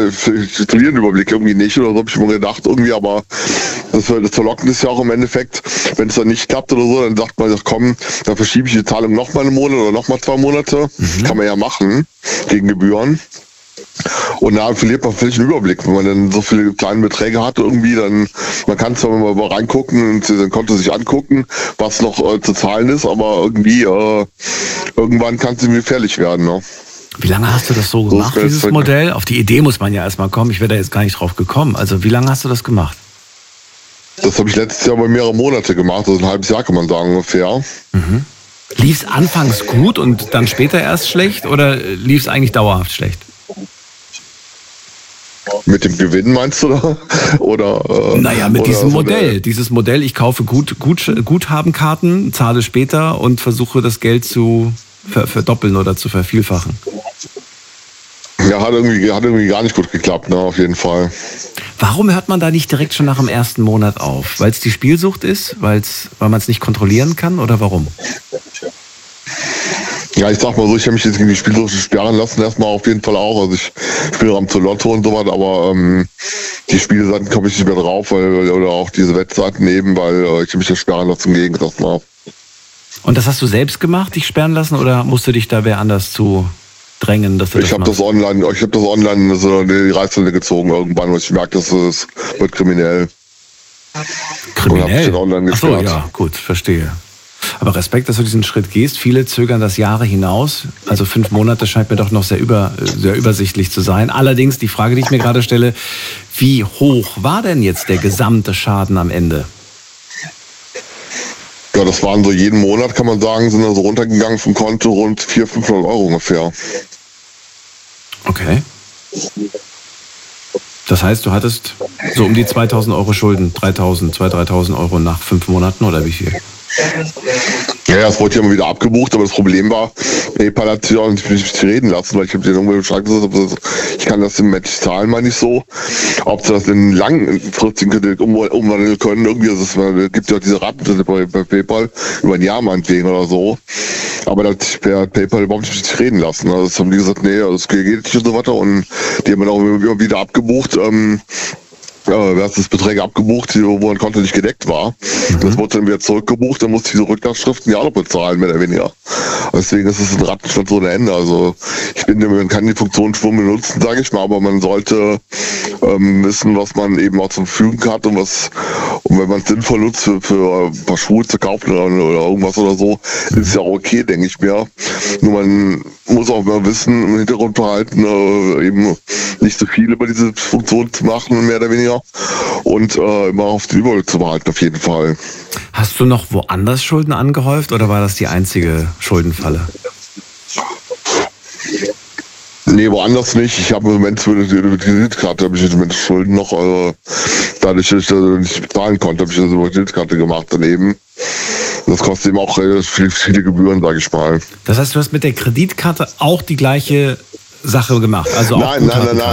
ich verliere den Überblick irgendwie nicht oder so, habe ich mir gedacht irgendwie, aber das Verlockende ist ja auch im Endeffekt, wenn es dann nicht klappt oder so, dann sagt man, komm, dann verschiebe ich die Zahlung nochmal einen Monat oder nochmal 2 Monate. Kann man ja machen, gegen Gebühren. Und da verliert man völlig den Überblick, wenn man dann so viele kleine Beträge hat irgendwie, dann, man kann zwar mal reingucken und sein Konto sich angucken, was noch zu zahlen ist, aber irgendwie, irgendwann kann es ihm gefährlich werden, ne? Wie lange hast du das so gemacht, dieses Modell? Auf die Idee muss man ja erstmal kommen. Ich wäre da jetzt gar nicht drauf gekommen. Also wie lange hast du das gemacht? Das habe ich letztes Jahr bei mehrere Monate gemacht, also ein halbes Jahr kann man sagen ungefähr. Mhm. Lief es anfangs gut und dann später erst schlecht oder lief es eigentlich dauerhaft schlecht? Mit dem Gewinn meinst du da? Naja, mit diesem Modell. Dieses Modell, ich kaufe Guthabenkarten, zahle später und versuche das Geld zu verdoppeln oder zu vervielfachen. Ja, hat irgendwie gar nicht gut geklappt, ne, auf jeden Fall. Warum hört man da nicht direkt schon nach dem ersten Monat auf? Weil es die Spielsucht ist? Weil man es nicht kontrollieren kann oder warum? Ja, ich sag mal so, ich habe mich jetzt gegen die Spielsucht sperren lassen, erstmal auf jeden Fall auch. Also ich spiele am Lotto und so was, aber die Spielseiten komme ich nicht mehr drauf, oder auch diese Wettseiten eben, weil ich habe mich ja sperren lassen im Gegensatz mal. Und das hast du selbst gemacht, dich sperren lassen, oder musste dich da wer anders zu drängen, dass du das machst? Ich habe das online die Reißleine gezogen irgendwann, und ich merke, dass es wird kriminell. Kriminell? Ach so, ja, gut, verstehe. Aber Respekt, dass du diesen Schritt gehst. Viele zögern das Jahre hinaus. Also 5 Monate scheint mir doch noch sehr übersichtlich zu sein. Allerdings die Frage, die ich mir gerade stelle, wie hoch war denn jetzt der gesamte Schaden am Ende? Ja, das waren so jeden Monat, kann man sagen, sind also runtergegangen vom Konto rund 400-500 Euro ungefähr. Okay. Das heißt, du hattest so um die 2.000 Euro Schulden, 2.000 Euro nach 5 Monaten oder wie viel? Ja, es wurde ja immer wieder abgebucht, aber das Problem war, PayPal hat sich auch nicht reden lassen, weil ich habe dir irgendwo gesagt, ich kann das im Match zahlen, meine ich so. Ob sie das in langfristigen Kredit umwandeln können, irgendwie, es gibt ja auch diese Raten bei PayPal über ein Jahr meinetwegen oder so. Aber da hat sich PayPal überhaupt nicht reden lassen. Also das haben die gesagt, nee, das geht nicht und so weiter. Und die haben dann auch immer wieder abgebucht. Das Beträge abgebucht, wo mein Konto nicht gedeckt war. Das wurde dann wieder zurückgebucht, dann musste ich diese Rücklassschriften ja auch noch bezahlen, mehr oder weniger. Deswegen ist es ein Rattenschwanz ohne Ende. Also man kann die Funktion schon benutzen, sage ich mal, aber man sollte wissen, was man eben auch zur Verfügung hat und wenn man es sinnvoll nutzt für ein paar Schuhe zu kaufen oder irgendwas oder so, ist es ja auch okay, denke ich mir. Nur man muss auch mal wissen, im Hintergrund behalten, eben nicht so viel über diese Funktion zu machen, mehr oder weniger. Und immer auf den Überblick zu behalten, auf jeden Fall. Hast du noch woanders Schulden angehäuft oder war das die einzige Schuldenfalle? Nee, woanders nicht. Ich habe im Moment für die Kreditkarte habe ich im Moment Schulden noch, dadurch, dass ich das nicht bezahlen konnte, habe ich das über die Kreditkarte gemacht daneben. Das kostet eben auch viele Gebühren, sage ich mal. Das heißt, du hast mit der Kreditkarte auch die gleiche Sache gemacht? Also auch Nein.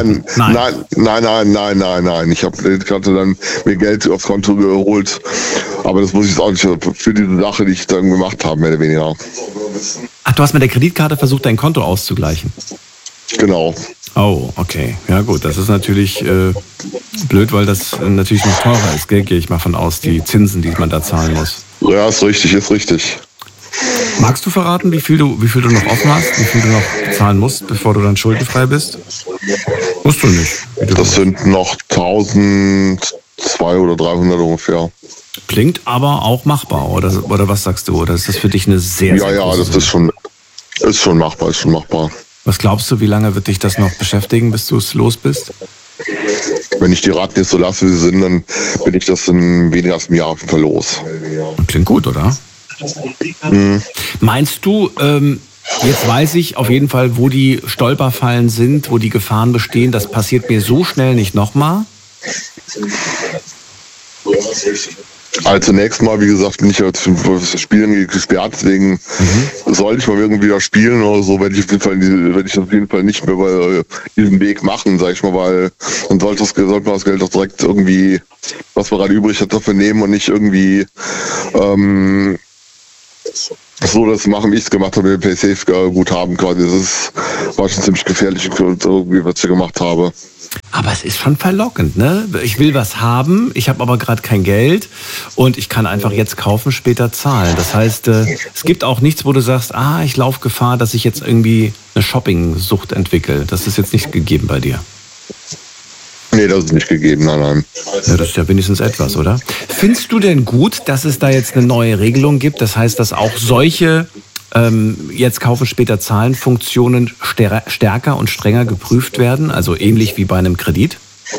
Ich habe Kreditkarte dann mir Geld aufs Konto geholt. Aber das muss ich jetzt auch nicht für diese Sache, die ich dann gemacht habe, mehr oder weniger. Ach, du hast mit der Kreditkarte versucht, dein Konto auszugleichen? Genau. Oh, okay. Ja gut, das ist natürlich blöd, weil das natürlich noch teurer ist, gell? Gehe ich mal von aus, die Zinsen, die man da zahlen muss. Ja, ist richtig. Magst du verraten, wie viel du noch offen hast, wie viel du noch zahlen musst, bevor du dann schuldenfrei bist? Musst du nicht. Das sind noch 1.200 oder 300 ungefähr. Klingt aber auch machbar, oder was sagst du? Oder ist das für dich eine sehr das ist schon machbar. Was glaubst du, wie lange wird dich das noch beschäftigen, bis du es los bist? Wenn ich die Raten jetzt so lasse, wie sie sind, dann bin ich das in weniger als einem Jahr auf jeden Fall los. Klingt gut, oder? Meinst du, jetzt weiß ich auf jeden Fall, wo die Stolperfallen sind, wo die Gefahren bestehen, das passiert mir so schnell nicht nochmal? Also zunächst mal, wie gesagt, bin ich ja für das Spielen gesperrt, deswegen sollte ich mal irgendwie wieder spielen oder so, werde ich auf jeden Fall nicht mehr bei diesem Weg machen, sag ich mal, weil dann sollte man das Geld auch direkt irgendwie, was man gerade übrig hat, dafür nehmen und nicht irgendwie so das machen, wie ich es gemacht habe, mit dem PaySafe Guthaben quasi. Das war schon ziemlich gefährlich, irgendwie, was ich gemacht habe. aber es ist schon verlockend, ne? Ich will was haben, ich habe aber gerade kein Geld und ich kann einfach jetzt kaufen, später zahlen. Das heißt, es gibt auch nichts, wo du sagst, ich laufe Gefahr, dass ich jetzt irgendwie eine Shopping-Sucht entwickle. Das ist jetzt nicht gegeben bei dir. Nee, das ist nicht gegeben, nein. Ja, das ist ja wenigstens etwas, oder? Findest du denn gut, dass es da jetzt eine neue Regelung gibt? Das heißt, dass auch solche jetzt kaufen, später zahlen Funktionen stärker und strenger geprüft werden? Also ähnlich wie bei einem Kredit?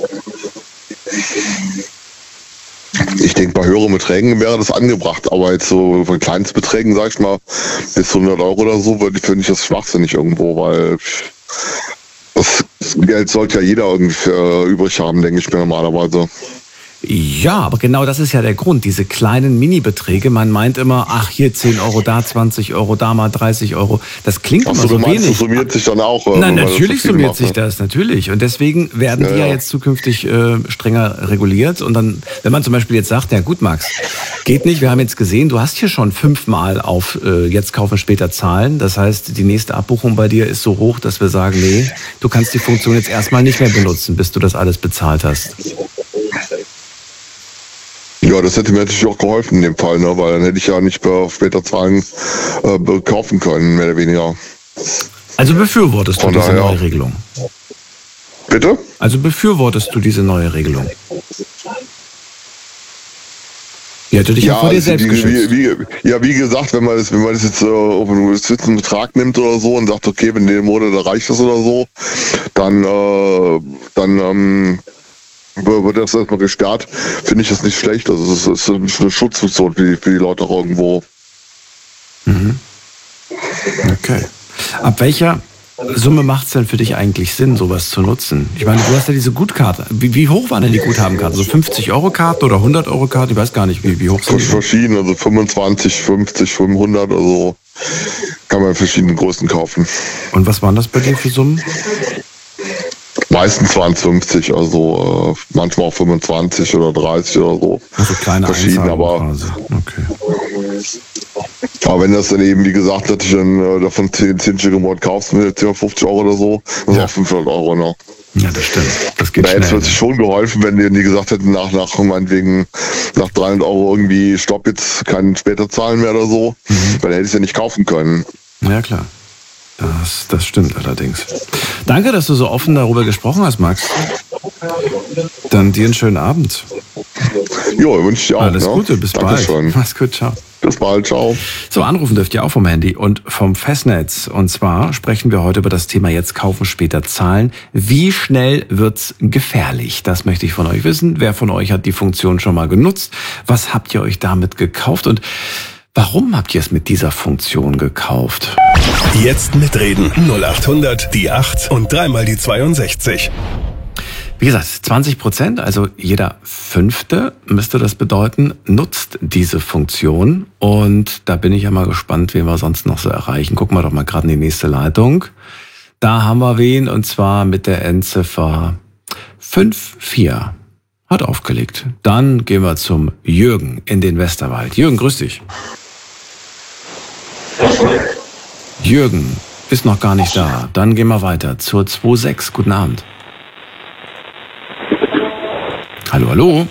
Ich denke, bei höheren Beträgen wäre das angebracht. Aber jetzt so bei Kleinstbeträgen, sag ich mal, bis 100 Euro oder so, finde ich das schwachsinnig irgendwo, weil das Geld sollte ja jeder irgendwie übrig haben, denke ich mir normalerweise. Ja, aber genau das ist ja der Grund. Diese kleinen Mini-Beträge, man meint immer, hier 10 Euro, da 20 Euro, da mal 30 Euro. Das klingt immer so wenig. Das summiert sich dann auch. Nein, natürlich summiert sich das, natürlich. Und deswegen werden die ja jetzt zukünftig strenger reguliert. Und dann, wenn man zum Beispiel jetzt sagt, ja gut, Max, geht nicht, wir haben jetzt gesehen, du hast hier schon 5-mal auf jetzt kaufen, später zahlen. Das heißt, die nächste Abbuchung bei dir ist so hoch, dass wir sagen, nee, du kannst die Funktion jetzt erstmal nicht mehr benutzen, bis du das alles bezahlt hast. Ja, das hätte mir natürlich auch geholfen in dem Fall, ne? Weil dann hätte ich ja nicht mehr auf später Zahlen kaufen können, mehr oder weniger. Also befürwortest du diese neue Regelung? Bitte? Also befürwortest du diese neue Regelung? Die hätte dich ja vor dir selbst geschützt. Wie gesagt, wenn man das jetzt auf einen Betrag nimmt oder so und sagt, okay, wenn in dem Monat reicht das oder so, dann wird das erstmal gesperrt, finde ich das nicht schlecht. Also es ist eine Schutzfunktion für die Leute auch irgendwo. Mhm. Okay. Ab welcher Summe macht es denn für dich eigentlich Sinn, sowas zu nutzen? Ich meine, du hast ja diese Gutkarte. Wie hoch waren denn die Guthabenkarten? So 50-Euro-Karten oder 100-Euro-Karten? Ich weiß gar nicht, wie hoch sind die? Verschieden, also 25, 50, 500, also kann man in verschiedenen Größen kaufen. Und was waren das bei dir für Summen? Meistens waren es 50, also manchmal auch 25 oder 30 oder so. Also kleine verschieden, aber quasi. Okay. Aber wenn das dann eben, wie gesagt, dass ich dann davon 10 Stück im Monat kaufst, mit 50 Euro oder so, das ist auch 500 Euro noch. Ja, das stimmt. Das geht da schnell. hätte es schon geholfen, wenn die gesagt hätten, nach 300 Euro irgendwie Stopp, jetzt kann später zahlen mehr oder so, weil dann hätte ich es ja nicht kaufen können. Ja, klar. Das stimmt allerdings. Danke, dass du so offen darüber gesprochen hast, Max. Dann dir einen schönen Abend. Jo, wünsche ich dir auch. Alles Gute, bis Dankeschön. Bald. Mach's gut, ciao. Bis bald, ciao. So, anrufen dürft ihr auch vom Handy und vom Festnetz. Und zwar sprechen wir heute über das Thema jetzt kaufen, später zahlen. Wie schnell wird's gefährlich? Das möchte ich von euch wissen. Wer von euch hat die Funktion schon mal genutzt? Was habt ihr euch damit gekauft? Und warum habt ihr es mit dieser Funktion gekauft? Jetzt mitreden. 0800 die 8 und 3 die 62. Wie gesagt, 20%, also jeder Fünfte müsste das bedeuten, nutzt diese Funktion. Und da bin ich ja mal gespannt, wen wir sonst noch so erreichen. Gucken wir doch mal gerade in die nächste Leitung. Da haben wir wen, und zwar mit der Endziffer 54. Hat aufgelegt. Dann gehen wir zum Jürgen in den Westerwald. Jürgen, grüß dich. Jürgen ist noch gar nicht da. Dann gehen wir weiter zur 26. Guten Abend. Hallo, hallo.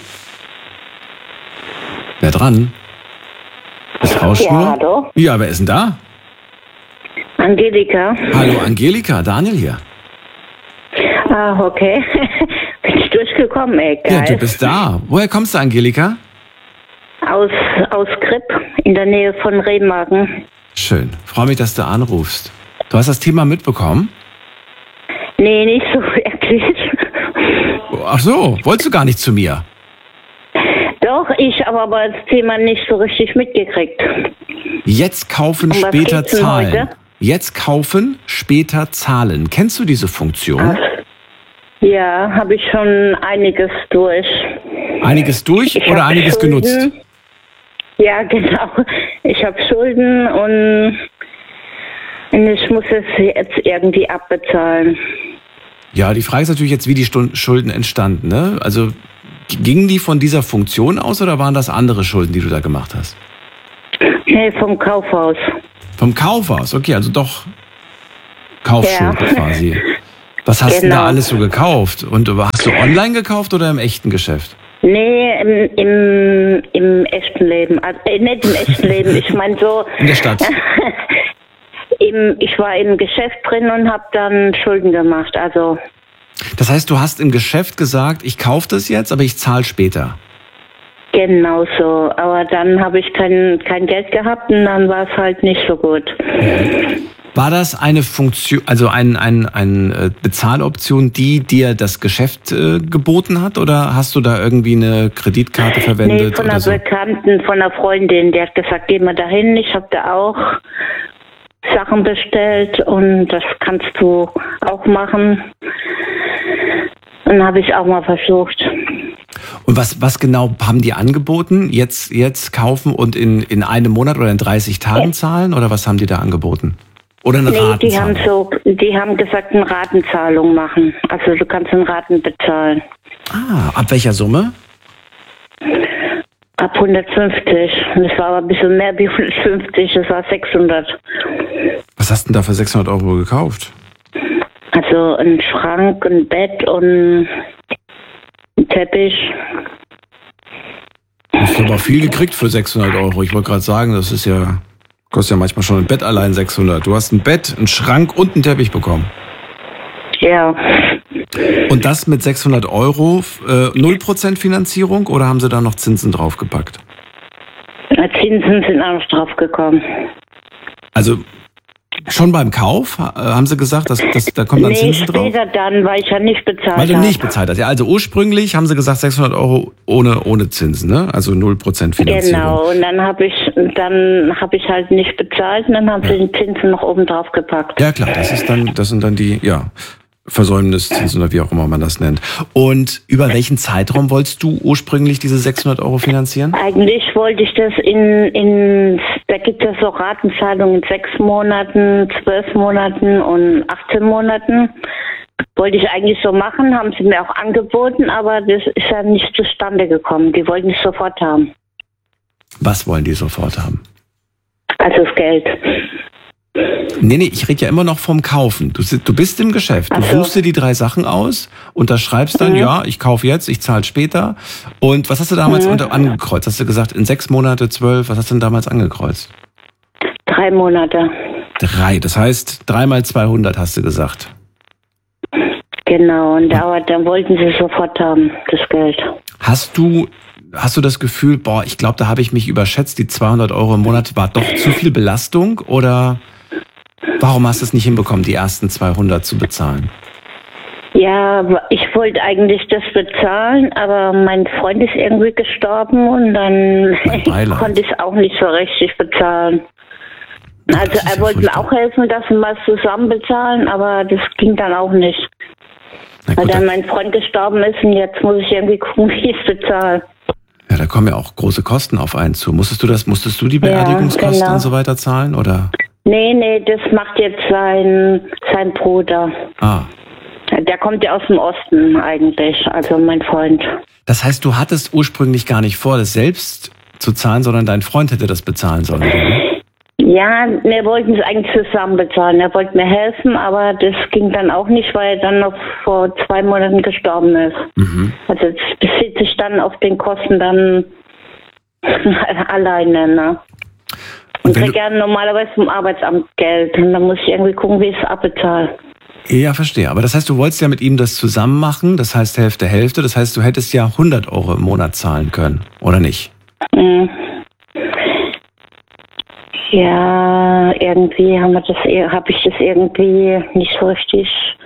Wer dran? Ist Rauschnur? Ja, hallo. Ja, wer ist denn da? Angelika. Hallo Angelika, Daniel hier. Ah, okay. Bin ich durchgekommen, ey, geil. Ja, du bist da. Woher kommst du, Angelika? Aus Kripp, in der Nähe von Remagen. Schön. Freue mich, dass du anrufst. Du hast das Thema mitbekommen? Nee, nicht so wirklich. Ach so, wolltest du gar nicht zu mir? Doch, ich habe aber das Thema nicht so richtig mitgekriegt. Jetzt kaufen, später zahlen. Heute? Jetzt kaufen, später zahlen. Kennst du diese Funktion? Ja, habe ich schon einiges durch. Einiges durch oder einiges Schulden genutzt? Ja, genau. Ich habe Schulden und ich muss es jetzt irgendwie abbezahlen. Ja, die Frage ist natürlich jetzt, wie die Schulden entstanden, ne? Also gingen die von dieser Funktion aus oder waren das andere Schulden, die du da gemacht hast? Nee, vom Kaufhaus. Vom Kaufhaus, okay, also doch Kaufschulden quasi. Was hast du da alles so gekauft? Und hast du online gekauft oder im echten Geschäft? Nee, im echten Leben. Also, nicht im echten Leben, ich meine so... In der Stadt? Ich war im Geschäft drin und habe dann Schulden gemacht, also... Das heißt, du hast im Geschäft gesagt, ich kaufe das jetzt, aber ich zahle später. Genau so, aber dann habe ich kein Geld gehabt und dann war es halt nicht so gut. War das eine Funktion, also eine Bezahloption, die dir das Geschäft geboten hat, oder hast du da irgendwie eine Kreditkarte verwendet? Nee, von einer Bekannten, von einer Freundin, die hat gesagt, geh mal dahin, ich habe da auch Sachen bestellt und das kannst du auch machen. Und dann habe ich auch mal versucht. Und was genau haben die angeboten? Jetzt kaufen und in einem Monat oder in 30 Tagen zahlen? Oder was haben die da angeboten? Oder eine Ratenzahlung? Die haben gesagt, eine Ratenzahlung machen. Also du kannst in Raten bezahlen. Ab welcher Summe? Ab 150. Das war aber ein bisschen mehr wie 150, das war 600. Was hast du denn da für 600 Euro gekauft? Also ein Schrank, ein Bett und ein Teppich. Du hast aber viel gekriegt für 600 Euro. Ich wollte gerade sagen, das ist ja, kostet ja manchmal schon ein Bett allein 600. Du hast ein Bett, einen Schrank und einen Teppich bekommen. Ja. Und das mit 600 Euro, 0% Finanzierung oder haben sie da noch Zinsen draufgepackt? Zinsen sind auch noch draufgekommen. Also schon beim Kauf haben sie gesagt, da kommen dann Zinsen drauf? Nee, später dann, weil ich ja nicht bezahlt habe. Weil du nicht bezahlt hast. Ja, also ursprünglich haben sie gesagt 600 Euro ohne Zinsen, ne? Also 0% Finanzierung. Genau, und dann habe ich halt nicht bezahlt und dann haben sie die Zinsen noch oben drauf gepackt. Ja klar, das sind dann die, Versäumniszinsen oder wie auch immer man das nennt. Und über welchen Zeitraum wolltest du ursprünglich diese 600 Euro finanzieren? Eigentlich wollte ich das da gibt es so Ratenzahlungen in 6 Monaten, 12 Monaten und 18 Monaten. Wollte ich eigentlich so machen, haben sie mir auch angeboten, aber das ist ja nicht zustande gekommen. Die wollten es sofort haben. Was wollen die sofort haben? Also das Geld. Nee, ich rede ja immer noch vom Kaufen. Du bist im Geschäft, du suchst dir die 3 Sachen aus, unterschreibst dann, ja, ich kaufe jetzt, ich zahle später. Und was hast du damals angekreuzt? Hast du gesagt, in 6 Monate, 12, was hast du denn damals angekreuzt? 3 Monate. 3, das heißt 3 mal 200 hast du gesagt. Genau, und dann wollten sie sofort haben, das Geld. Hast du das Gefühl, ich glaube, da habe ich mich überschätzt, die 200 Euro im Monat war doch zu viel Belastung, oder warum hast du es nicht hinbekommen, die ersten 200 zu bezahlen? Ja, ich wollte eigentlich das bezahlen, aber mein Freund ist irgendwie gestorben und dann konnte ich es auch nicht so richtig bezahlen. Also er wollte mir auch helfen, dass wir was zusammen bezahlen, aber das ging dann auch nicht. Weil dann mein Freund gestorben ist und jetzt muss ich irgendwie gucken, wie ich es bezahle. Ja, da kommen ja auch große Kosten auf einen zu. Musstest du die Beerdigungskosten und so weiter zahlen, oder? Nee, das macht jetzt sein Bruder. Der kommt ja aus dem Osten eigentlich, also mein Freund. Das heißt, du hattest ursprünglich gar nicht vor, das selbst zu zahlen, sondern dein Freund hätte das bezahlen sollen, oder? Ja, wir wollten es eigentlich zusammen bezahlen. Er wollte mir helfen, aber das ging dann auch nicht, weil er dann noch vor 2 Monaten gestorben ist. Mhm. Also es bezieht sich dann auf den Kosten dann alleine, ne? Und kriege ja normalerweise vom Arbeitsamt Geld und dann muss ich irgendwie gucken, wie ich es abbezahle. Ja, verstehe. Aber das heißt, du wolltest ja mit ihm das zusammen machen, das heißt Hälfte. Das heißt, du hättest ja 100 Euro im Monat zahlen können, oder nicht? Mhm. Ja, irgendwie habe ich das irgendwie nicht so richtig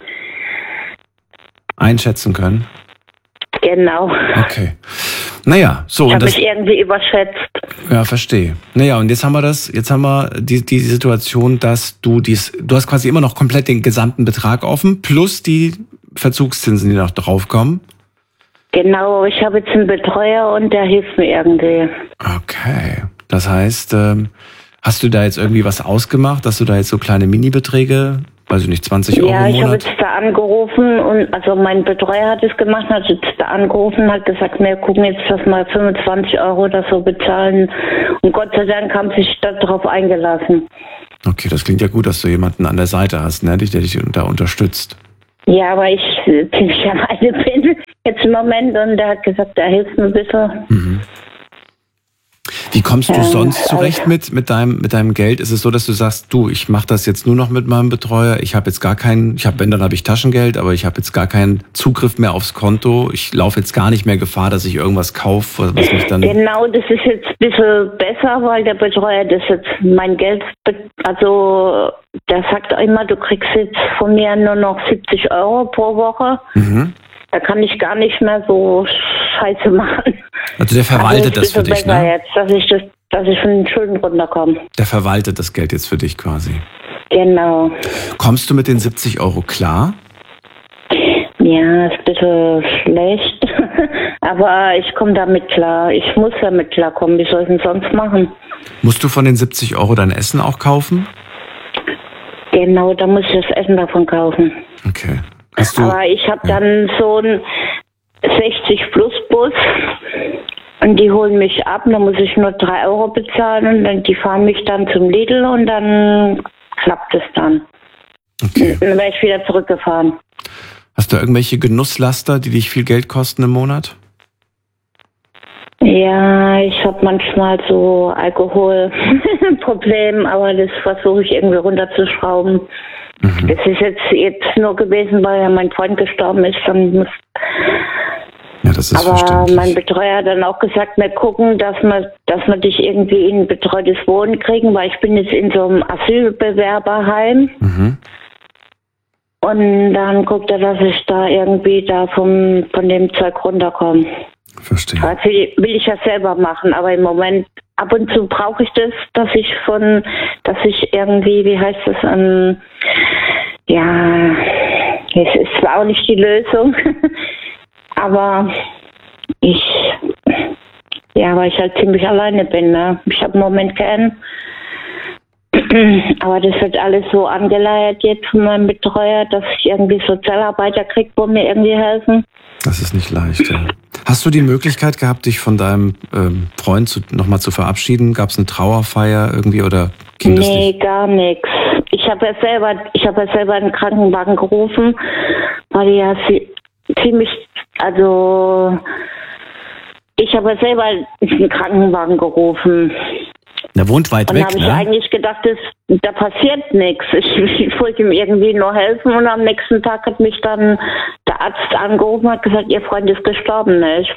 einschätzen können. Genau. Okay. Naja, so. Ich habe mich irgendwie überschätzt. Ja, verstehe. Naja, und jetzt haben wir die Situation, dass du hast quasi immer noch komplett den gesamten Betrag offen, plus die Verzugszinsen, die noch draufkommen. Genau, ich habe jetzt einen Betreuer und der hilft mir irgendwie. Okay. Das heißt, hast du da jetzt irgendwie was ausgemacht, dass du da jetzt so kleine Mini-Beträge, weiß ich nicht, 20 Euro im Monat? Ja, ich habe jetzt da angerufen und also mein Betreuer hat es gemacht, hat jetzt da angerufen, hat gesagt, wir gucken jetzt, dass wir 25 Euro oder so bezahlen. Und Gott sei Dank haben sich darauf eingelassen. Okay, das klingt ja gut, dass du jemanden an der Seite hast, ne, der dich da unterstützt. Ja, aber ich ziemlich alleine bin jetzt im Moment und der hat gesagt, er hilft mir ein bisschen. Mhm. Wie kommst du sonst zurecht mit deinem Geld? Ist es so, dass du sagst, du, ich mache das jetzt nur noch mit meinem Betreuer, ich habe jetzt gar keinen, dann habe ich Taschengeld, aber ich habe jetzt gar keinen Zugriff mehr aufs Konto, ich laufe jetzt gar nicht mehr Gefahr, dass ich irgendwas kaufe, was mich dann... Genau, das ist jetzt ein bisschen besser, weil der Betreuer das jetzt mein Geld, also der sagt immer, du kriegst jetzt von mir nur noch 70 Euro pro Woche. Mhm. Da kann ich gar nicht mehr so Scheiße machen. Also der verwaltet das für dich, ne? Jetzt, dass ich von den Schulden runterkomme. Der verwaltet das Geld jetzt für dich quasi. Genau. Kommst du mit den 70 Euro klar? Ja, ist ein bisschen schlecht. Aber ich komme damit klar. Ich muss damit klarkommen. Wie soll ich denn sonst machen? Musst du von den 70 Euro dein Essen auch Genau, da muss ich das Essen davon kaufen. Okay. Aber ich habe dann so einen 60-Plus-Bus und die holen mich ab. Da muss ich nur 3 Euro bezahlen und dann, die fahren mich dann zum Lidl und dann klappt es dann. Okay. Dann werde ich wieder zurückgefahren. Hast du irgendwelche Genusslaster, die dich viel Geld kosten im Monat? Ja, ich habe manchmal so Alkoholprobleme, aber das versuche ich irgendwie runterzuschrauben. Mhm. Das ist jetzt nur gewesen, weil ja mein Freund gestorben ist. Dann das ist aber verständlich. Mein Betreuer hat dann auch gesagt, wir gucken, dass wir dich irgendwie in betreutes Wohnen kriegen, weil ich bin jetzt in so einem Asylbewerberheim. Mhm. Und dann guckt er, dass ich da irgendwie von dem Zeug runterkomme. Verstehe. Das will ich ja selber machen, aber im Moment, ab und zu brauche ich das, dass ich irgendwie, wie heißt das, es ist zwar auch nicht die Lösung, aber weil ich halt ziemlich alleine bin, ne? Ich habe im Moment keinen. Aber das wird alles so angeleiert jetzt von meinem Betreuer, dass ich irgendwie Sozialarbeiter kriege, wo mir irgendwie helfen. Das ist nicht leicht, ja. Hast du die Möglichkeit gehabt, dich von deinem Freund nochmal zu verabschieden? Gab es eine Trauerfeier irgendwie oder ging das nicht? Nee, gar nichts. Ich habe ja selber einen Krankenwagen gerufen, weil die ja ziemlich, also ich habe ja selber einen Krankenwagen gerufen. Der wohnt weit weg, ne? Und da habe ich eigentlich gedacht, da passiert nichts. Ich wollte ihm irgendwie nur helfen und am nächsten Tag hat mich dann der Arzt angerufen und hat gesagt, Ihr Freund ist gestorben. Ne?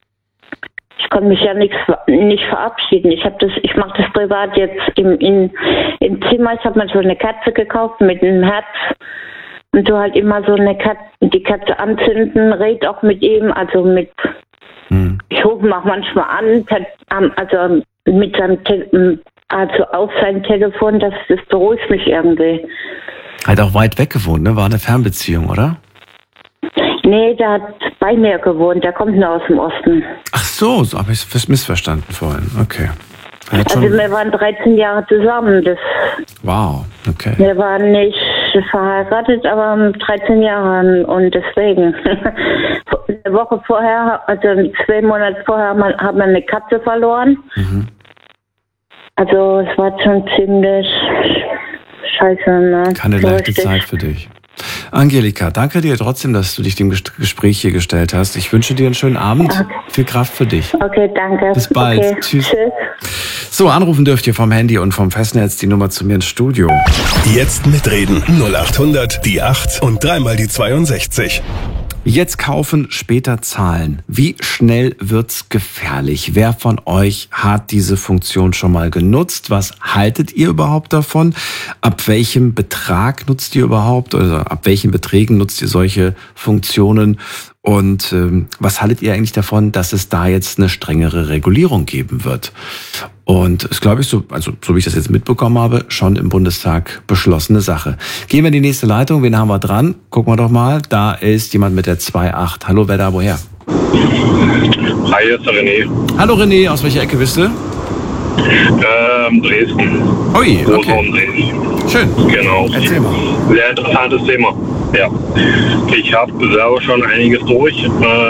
Ich konnte mich ja nicht verabschieden. Ich mache das privat jetzt im Zimmer. Ich habe mir so eine Kerze gekauft mit einem Herz. Und du halt immer so die Kerze anzünden, red auch mit ihm, also mit... Ich rufe ihn auch manchmal an, also mit seinem auf sein Telefon, das beruhigt mich irgendwie. Hat auch weit weg gewohnt, ne? War eine Fernbeziehung, oder? Nee, der hat bei mir gewohnt, der kommt nur aus dem Osten. Ach so habe ich es missverstanden vorhin, okay. Also wir waren 13 Jahre zusammen. Wow, okay. Wir waren nicht verheiratet, aber 13 Jahre und deswegen. Eine Woche vorher, also 2 Monate vorher, haben wir eine Katze verloren. Mhm. Also es war schon ziemlich scheiße. Ne? Keine leichte Zeit für dich. Angelika, danke dir trotzdem, dass du dich dem Gespräch hier gestellt hast. Ich wünsche dir einen schönen Abend. Okay. Viel Kraft für dich. Okay, danke. Bis bald. Okay. Tschüss. So, anrufen dürft ihr vom Handy und vom Festnetz die Nummer zu mir ins Studio. Jetzt mitreden. 0800 die 8 und 3 mal die 62. Jetzt kaufen, später zahlen. Wie schnell wird's gefährlich? Wer von euch hat diese Funktion schon mal genutzt? Was haltet ihr überhaupt davon? Ab welchem Betrag nutzt ihr überhaupt? Oder ab welchen Beträgen nutzt ihr solche Funktionen? Und was haltet ihr eigentlich davon, dass es da jetzt eine strengere Regulierung geben wird? Und es glaube ich so wie ich das jetzt mitbekommen habe, schon im Bundestag beschlossene Sache. Gehen wir in die nächste Leitung. Wen haben wir dran? Gucken wir doch mal. Da ist jemand mit der 2.8. Hallo, wer da? Woher? Hi, hier ist der René. Hallo René, aus welcher Ecke bist du? Dresden. Ui, okay. Dresden. Schön. Genau. Erzähl mal. Sehr interessantes Thema. Ja. Ich habe selber schon einiges durch.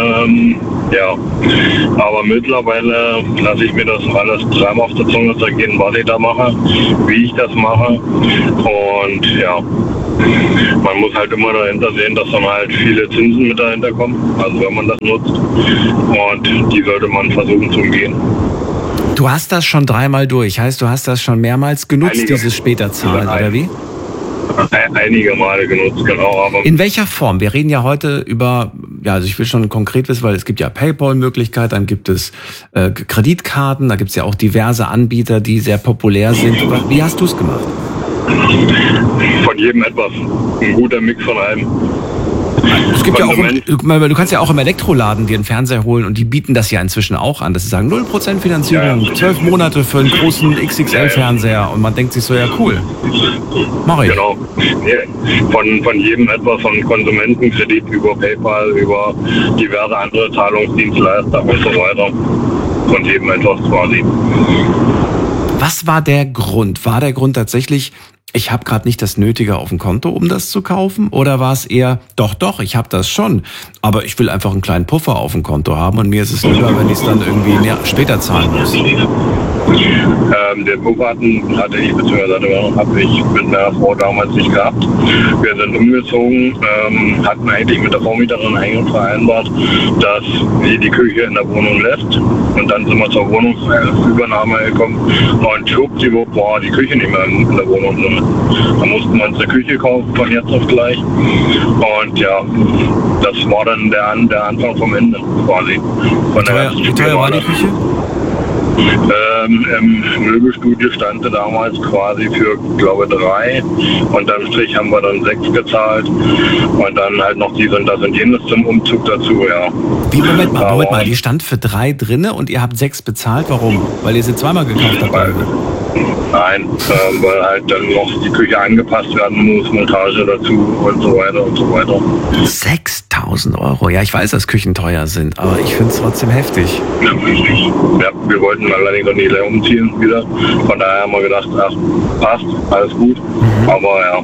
Aber mittlerweile lasse ich mir das alles dreimal auf der Zunge zergehen, was ich da mache, wie ich das mache. Und ja, Man muss halt immer dahinter sehen, dass dann halt viele Zinsen mit dahinter kommen, also wenn man das nutzt. Und die sollte man versuchen zu umgehen. Du hast das schon 3-mal durch, heißt, du hast das schon mehrmals genutzt, dieses Späterzahlen, oder wie? Einige Male genutzt, genau. Aber in welcher Form? Wir reden ja heute über, ja, also ich will schon konkret wissen, weil es gibt ja PayPal-Möglichkeit, dann gibt es Kreditkarten, da gibt es ja auch diverse Anbieter, die sehr populär sind. Wie hast du es gemacht? Von jedem etwas. Ein guter Mix von allem. Es gibt ja auch, du kannst ja auch im Elektroladen dir einen Fernseher holen und die bieten das ja inzwischen auch an, dass sie sagen 0% Finanzierung, 12 Monate für einen großen XXL-Fernseher und man denkt sich so, ja cool, mach ich. Genau. Von jedem etwas, von Konsumentenkredit über PayPal, über diverse andere Zahlungsdienstleister und so weiter. Von jedem etwas quasi. Was war der Grund? War der Grund tatsächlich, ich habe gerade nicht das Nötige auf dem Konto, um das zu kaufen? Oder war es eher, doch, ich habe das schon, aber ich will einfach einen kleinen Puffer auf dem Konto haben und mir ist es lieber, wenn ich es dann irgendwie später zahlen muss? Den Puffer hatte ich, beziehungsweise habe ich mit meiner Frau damals nicht gehabt. Wir sind umgezogen, hatten eigentlich mit der Vormieterin eigentlich vereinbart, dass sie die Küche in der Wohnung lässt. Und dann sind wir zur Wohnungsübernahme gekommen und schwuppdiwupp war die Küche nicht mehr in der Wohnung drin. Da mussten wir uns eine Küche kaufen von jetzt auf gleich. Und ja, das war dann der Anfang vom Ende quasi. Wie teuer war die Küche? Im Möbelstudio stand damals quasi für, glaube ich, 3. Unterm Strich haben wir dann 6 gezahlt. Und dann halt noch dies und das und jenes zum Umzug dazu, ja. Wie, Moment mal, die stand für 3 drinne und ihr habt 6 bezahlt. Warum? Weil ihr sie zweimal gekauft habt? Nein, weil halt dann noch die Küche angepasst werden muss, Montage dazu und so weiter und so weiter. 6.000 €. Ja, ich weiß, dass Küchen teuer sind, aber ich finde es trotzdem heftig. Ja, wir wollten allerdings noch nie umziehen wieder. Von daher haben wir gedacht, ach, passt, alles gut. Aber ja.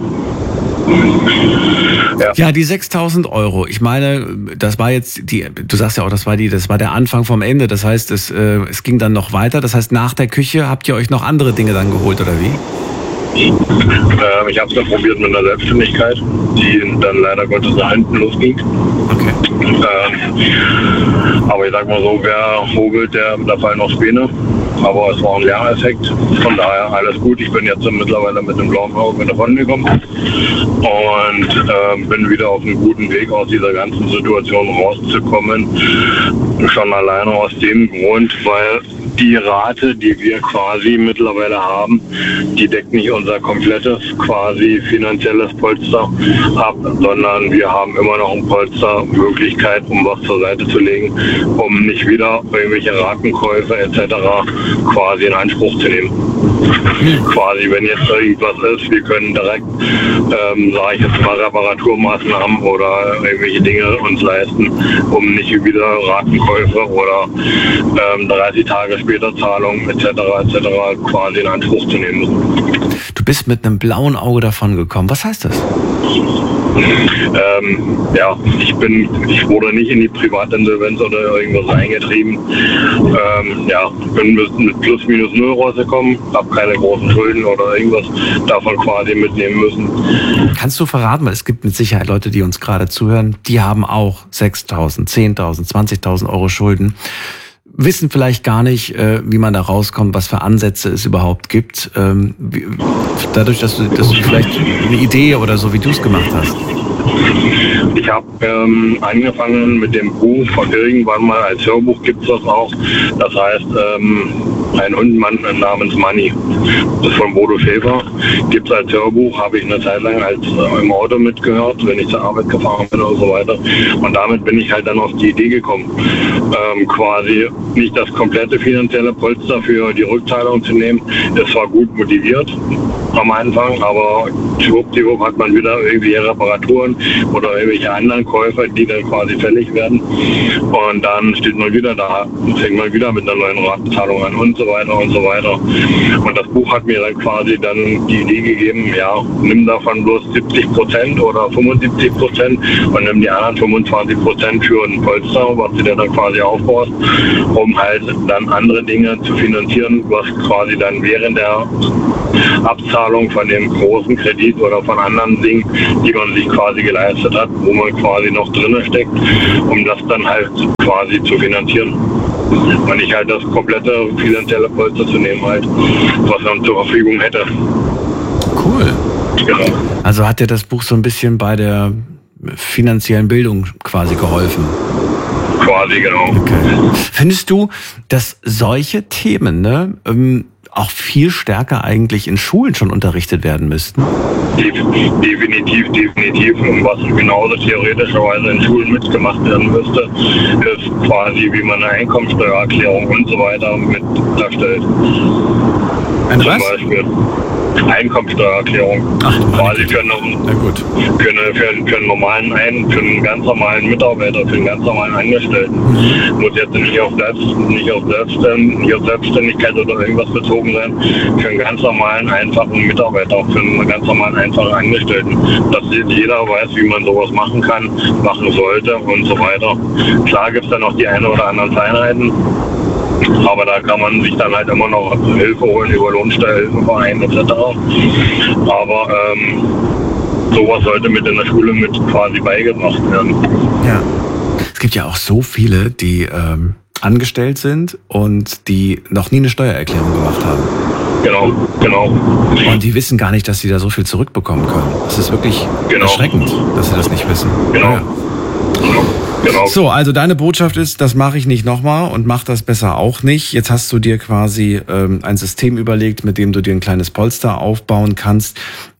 Ja, die 6.000 €. Ich meine, das war jetzt du sagst ja auch, das war der Anfang vom Ende. Das heißt, es ging dann noch weiter. Das heißt, nach der Küche habt ihr euch noch andere Dinge dann geholt, oder wie? Ich habe es dann probiert mit einer Selbstständigkeit, die dann leider Gottes nach hinten losging. Okay. Aber ich sag mal so, wer hobelt, da fallen noch Späne. Aber es war ein Lerneffekt. Von daher alles gut. Ich bin jetzt mittlerweile mit dem blauen Auge davon gekommen und bin wieder auf einem guten Weg, aus dieser ganzen Situation rauszukommen. Schon alleine aus dem Grund, weil die Rate, die wir quasi mittlerweile haben, die deckt nicht unser komplettes quasi finanzielles Polster ab, sondern wir haben immer noch ein Polstermöglichkeit, um was zur Seite zu legen, um nicht wieder irgendwelche Ratenkäufe etc. quasi in Anspruch zu nehmen. Quasi, wenn jetzt irgendwas ist, wir können direkt, sage ich jetzt mal, Reparaturmaßnahmen oder irgendwelche Dinge uns leisten, um nicht wieder Ratenkäufe oder 30 Tage später Zahlungen etc. quasi in Anspruch zu nehmen müssen. Du bist mit einem blauen Auge davon gekommen. Was heißt das? Ja, ich wurde nicht in die Privatinsolvenz oder irgendwas eingetrieben. Ja, bin mit plus minus null rausgekommen, habe keine großen Schulden oder irgendwas davon quasi mitnehmen müssen. Kannst du verraten, weil es gibt mit Sicherheit Leute, die uns gerade zuhören, die haben auch 6.000, 10.000, 20.000 € Schulden. Wissen vielleicht gar nicht, wie man da rauskommt, was für Ansätze es überhaupt gibt. Dadurch, dass du vielleicht eine Idee oder so, wie du es gemacht hast. Ich habe angefangen mit dem Buch von irgendwann mal, als Hörbuch gibt es das auch. Das heißt, ein Hundemann namens Manni. Das ist von Bodo Schäfer. Gibt es als Hörbuch, habe ich eine Zeit lang im Auto mitgehört, wenn ich zur Arbeit gefahren bin und so weiter. Und damit bin ich halt dann auf die Idee gekommen, quasi nicht das komplette finanzielle Polster für die Rückzahlung zu nehmen. Es war gut motiviert am Anfang, aber schwuppdiwupp hat man wieder irgendwie Reparaturen oder irgendwelche anderen Käufer, die dann quasi fällig werden. Und dann steht man wieder da, fängt man wieder mit einer neuen Ratenzahlung an und so so weiter und so weiter. Und das Buch hat mir dann quasi dann die Idee gegeben, ja, nimm davon bloß 70% oder 75% und nimm die anderen 25% für ein Polster, was du dir dann quasi aufbaust, um halt dann andere Dinge zu finanzieren, was quasi dann während der Abzahlung von dem großen Kredit oder von anderen Dingen, die man sich quasi geleistet hat, wo man quasi noch drinne steckt, um das dann halt quasi zu finanzieren. Und nicht halt das komplette finanzielle Polster zu nehmen halt, was man zur Verfügung hätte. Cool. Genau. Also hat dir das Buch so ein bisschen bei der finanziellen Bildung quasi geholfen? Quasi, genau. Okay. Findest du, dass solche Themen, auch viel stärker eigentlich in Schulen schon unterrichtet werden müssten? Definitiv. Und was genauso theoretischerweise in Schulen mitgemacht werden müsste, ist quasi, wie man eine Einkommensteuererklärung und so weiter mit darstellt. Eine was? Zum Beispiel Einkommensteuererklärung. Quasi für einen ganz normalen Mitarbeiter, für einen ganz normalen Angestellten. Muss jetzt nicht auf Selbstständigkeit oder irgendwas bezogen sein, für einen ganz normalen, einfachen Mitarbeiter, für einen ganz normalen, einfachen Angestellten. Dass jeder weiß, wie man sowas machen kann, machen sollte und so weiter. Klar gibt es dann noch die eine oder anderen Feinheiten, aber da kann man sich dann halt immer noch Hilfe holen über Lohnsteuerhilfeverein etc. Aber sowas sollte mit in der Schule mit quasi beigebracht werden. Ja. Es gibt ja auch so viele, die angestellt sind und die noch nie eine Steuererklärung gemacht haben. Genau. Und die wissen gar nicht, dass sie da so viel zurückbekommen können. Das ist wirklich erschreckend, dass sie das nicht wissen. Genau. So, also deine Botschaft ist, das mache ich nicht nochmal und mach das besser auch nicht. Jetzt hast du dir quasi ein System überlegt, mit dem du dir ein kleines Polster aufbauen kannst.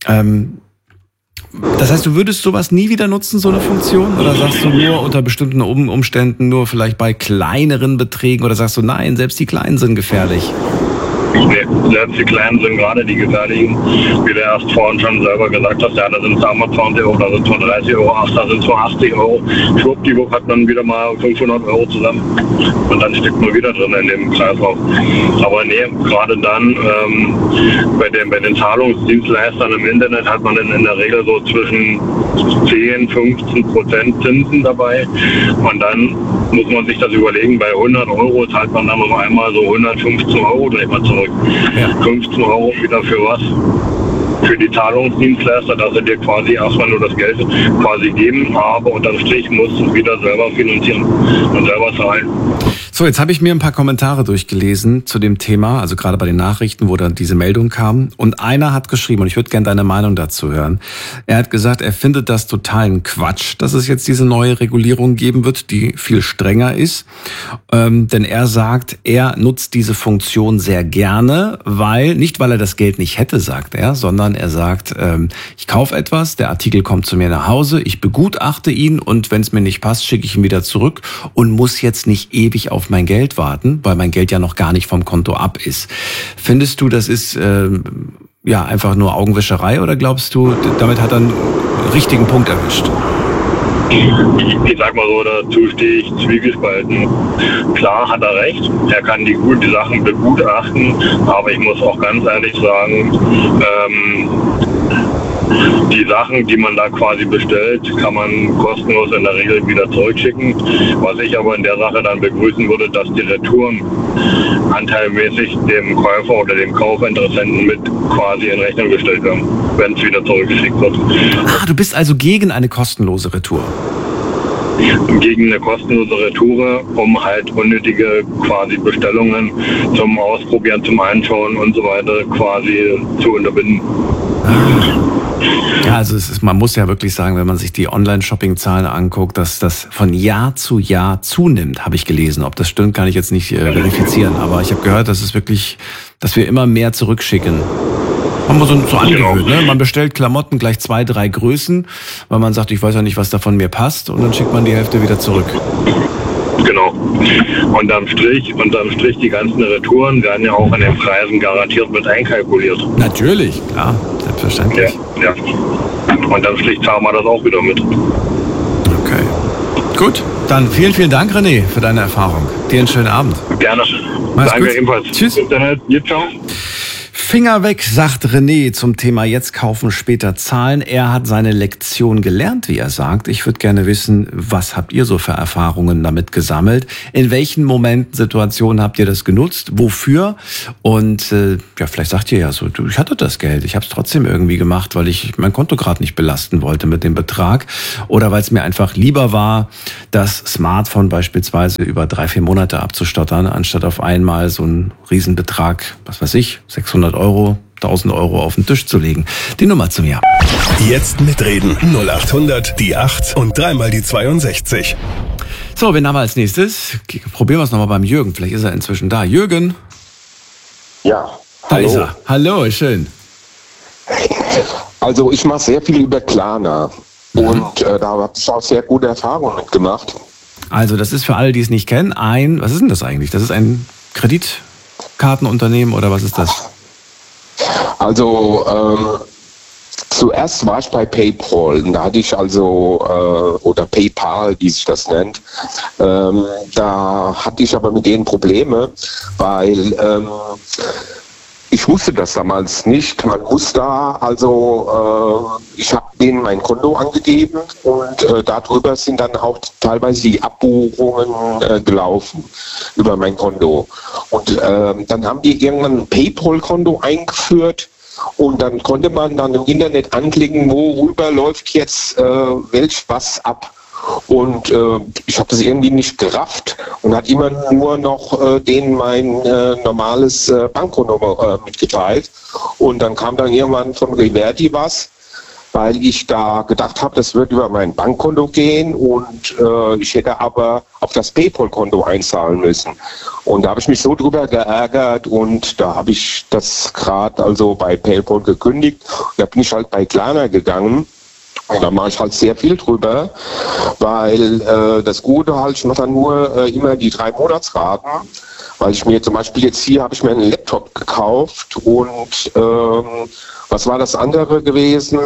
Das heißt, du würdest sowas nie wieder nutzen, so eine Funktion? Oder sagst du nur unter bestimmten Umständen, nur vielleicht bei kleineren Beträgen? Oder sagst du, nein, selbst die Kleinen sind gefährlich? Nee, selbst die Kleinen sind gerade die gefährlichen, wie du erst vorhin schon selber gesagt hast, ja, da sind es einmal 20 Euro, da sind es 30 Euro, ach, da sind es 80 Euro. Schwuppdiwupp hat man wieder mal 500 Euro zusammen und dann steckt man wieder drin in dem Kreislauf. Aber nee, gerade dann bei den Zahlungsdienstleistern im Internet hat man in der Regel so zwischen 10-15% Zinsen dabei und dann muss man sich das überlegen, bei 100 Euro zahlt man dann noch einmal so 115 Euro gleich mal zurück. Ja. 15 Euro wieder für was? Für die Zahlungsdienstleister, dass sie dir quasi erstmal nur das Geld quasi geben, aber unterm Strich musst du es wieder selber finanzieren und selber zahlen. So, jetzt habe ich mir ein paar Kommentare durchgelesen zu dem Thema, also gerade bei den Nachrichten, wo dann diese Meldung kam. Und einer hat geschrieben, und ich würde gerne deine Meinung dazu hören. Er hat gesagt, er findet das totalen Quatsch, dass es jetzt diese neue Regulierung geben wird, die viel strenger ist. Denn er sagt, er nutzt diese Funktion sehr gerne, nicht weil er das Geld nicht hätte, sagt er, sondern er sagt, ich kaufe etwas, der Artikel kommt zu mir nach Hause, ich begutachte ihn und wenn es mir nicht passt, schicke ich ihn wieder zurück und muss jetzt nicht ewig auf mein Geld warten, weil mein Geld ja noch gar nicht vom Konto ab ist. Findest du, das ist einfach nur Augenwischerei oder glaubst du, damit hat er einen richtigen Punkt erwischt? Ich sag mal so, dazu stehe ich zwiegespalten. Klar hat er recht, er kann die Sachen begutachten, aber ich muss auch ganz ehrlich sagen, die Sachen, die man da quasi bestellt, kann man kostenlos in der Regel wieder zurückschicken. Was ich aber in der Sache dann begrüßen würde, dass die Retouren anteilmäßig dem Käufer oder dem Kaufinteressenten mit quasi in Rechnung gestellt werden, wenn es wieder zurückgeschickt wird. Du bist also gegen eine kostenlose Retour? Gegen eine kostenlose Retour, um halt unnötige quasi Bestellungen zum Ausprobieren, zum Anschauen und so weiter quasi zu unterbinden. Ja, also man muss ja wirklich sagen, wenn man sich die Online-Shopping-Zahlen anguckt, dass das von Jahr zu Jahr zunimmt, habe ich gelesen. Ob das stimmt, kann ich jetzt nicht verifizieren. Aber ich habe gehört, dass wir immer mehr zurückschicken. Haben wir so angewöhnt, ne? Man bestellt Klamotten gleich 2, 3 Größen, weil man sagt, ich weiß ja nicht, was davon mir passt, und dann schickt man die Hälfte wieder zurück. Genau. Unterm Strich, die ganzen Retouren werden ja auch an den Preisen garantiert mit einkalkuliert. Natürlich, klar, selbstverständlich. Ja. Unterm Strich zahlen wir das auch wieder mit. Okay. Gut. Dann vielen, vielen Dank, René, für deine Erfahrung. Dir einen schönen Abend. Gerne. Mach's Danke gut. ebenfalls. Tschüss. Internet. Ja, ciao. Finger weg, sagt René zum Thema jetzt kaufen, später zahlen. Er hat seine Lektion gelernt, wie er sagt. Ich würde gerne wissen, was habt ihr so für Erfahrungen damit gesammelt? In welchen Momenten, Situationen habt ihr das genutzt? Wofür? Und ja, vielleicht sagt ihr ja so, du, ich hatte das Geld, ich habe es trotzdem irgendwie gemacht, weil ich mein Konto gerade nicht belasten wollte mit dem Betrag. Oder weil es mir einfach lieber war, das Smartphone beispielsweise über 3-4 Monate abzustottern, anstatt auf einmal so einen Riesenbetrag, was weiß ich, 600 Euro, 1000 Euro auf den Tisch zu legen. Die Nummer zu mir. Jetzt mitreden. 0800 die 8 und dreimal die 62. So, wen haben wir als nächstes? Probieren wir es nochmal beim Jürgen. Vielleicht ist er inzwischen da. Jürgen? Ja. Da ist er. Hallo, schön. Also ich mache sehr viel über Klarna. Und da habe ich auch sehr gute Erfahrungen mitgemacht. Also das ist für alle, die es nicht kennen, was ist denn das eigentlich? Das ist ein Kreditkartenunternehmen oder was ist das? Also zuerst war ich bei PayPal. Da hatte ich also, oder PayPal, wie sich das nennt. Da hatte ich aber mit denen Probleme, weil ich wusste das damals nicht. Man muss da, also ich habe denen mein Konto angegeben und darüber sind dann auch teilweise die Abbuchungen gelaufen über mein Konto. Und dann haben die irgendwann ein PayPal-Konto eingeführt und dann konnte man dann im Internet anklicken, worüber läuft jetzt was ab. Und ich habe das irgendwie nicht gerafft und hat immer nur noch denen mein normales Bankkonto mitgeteilt. Und dann kam dann irgendwann von Reverdi was, weil ich da gedacht habe, das wird über mein Bankkonto gehen und ich hätte aber auf das PayPal-Konto einzahlen müssen. Und da habe ich mich so drüber geärgert und da habe ich das gerade also bei PayPal gekündigt. Und da bin ich halt bei Klarna gegangen. Und da mache ich halt sehr viel drüber, weil das Gute halt, ich mache dann nur immer die 3 Monatsraten, weil ich mir zum Beispiel jetzt hier habe ich mir einen Laptop gekauft und was war das andere gewesen?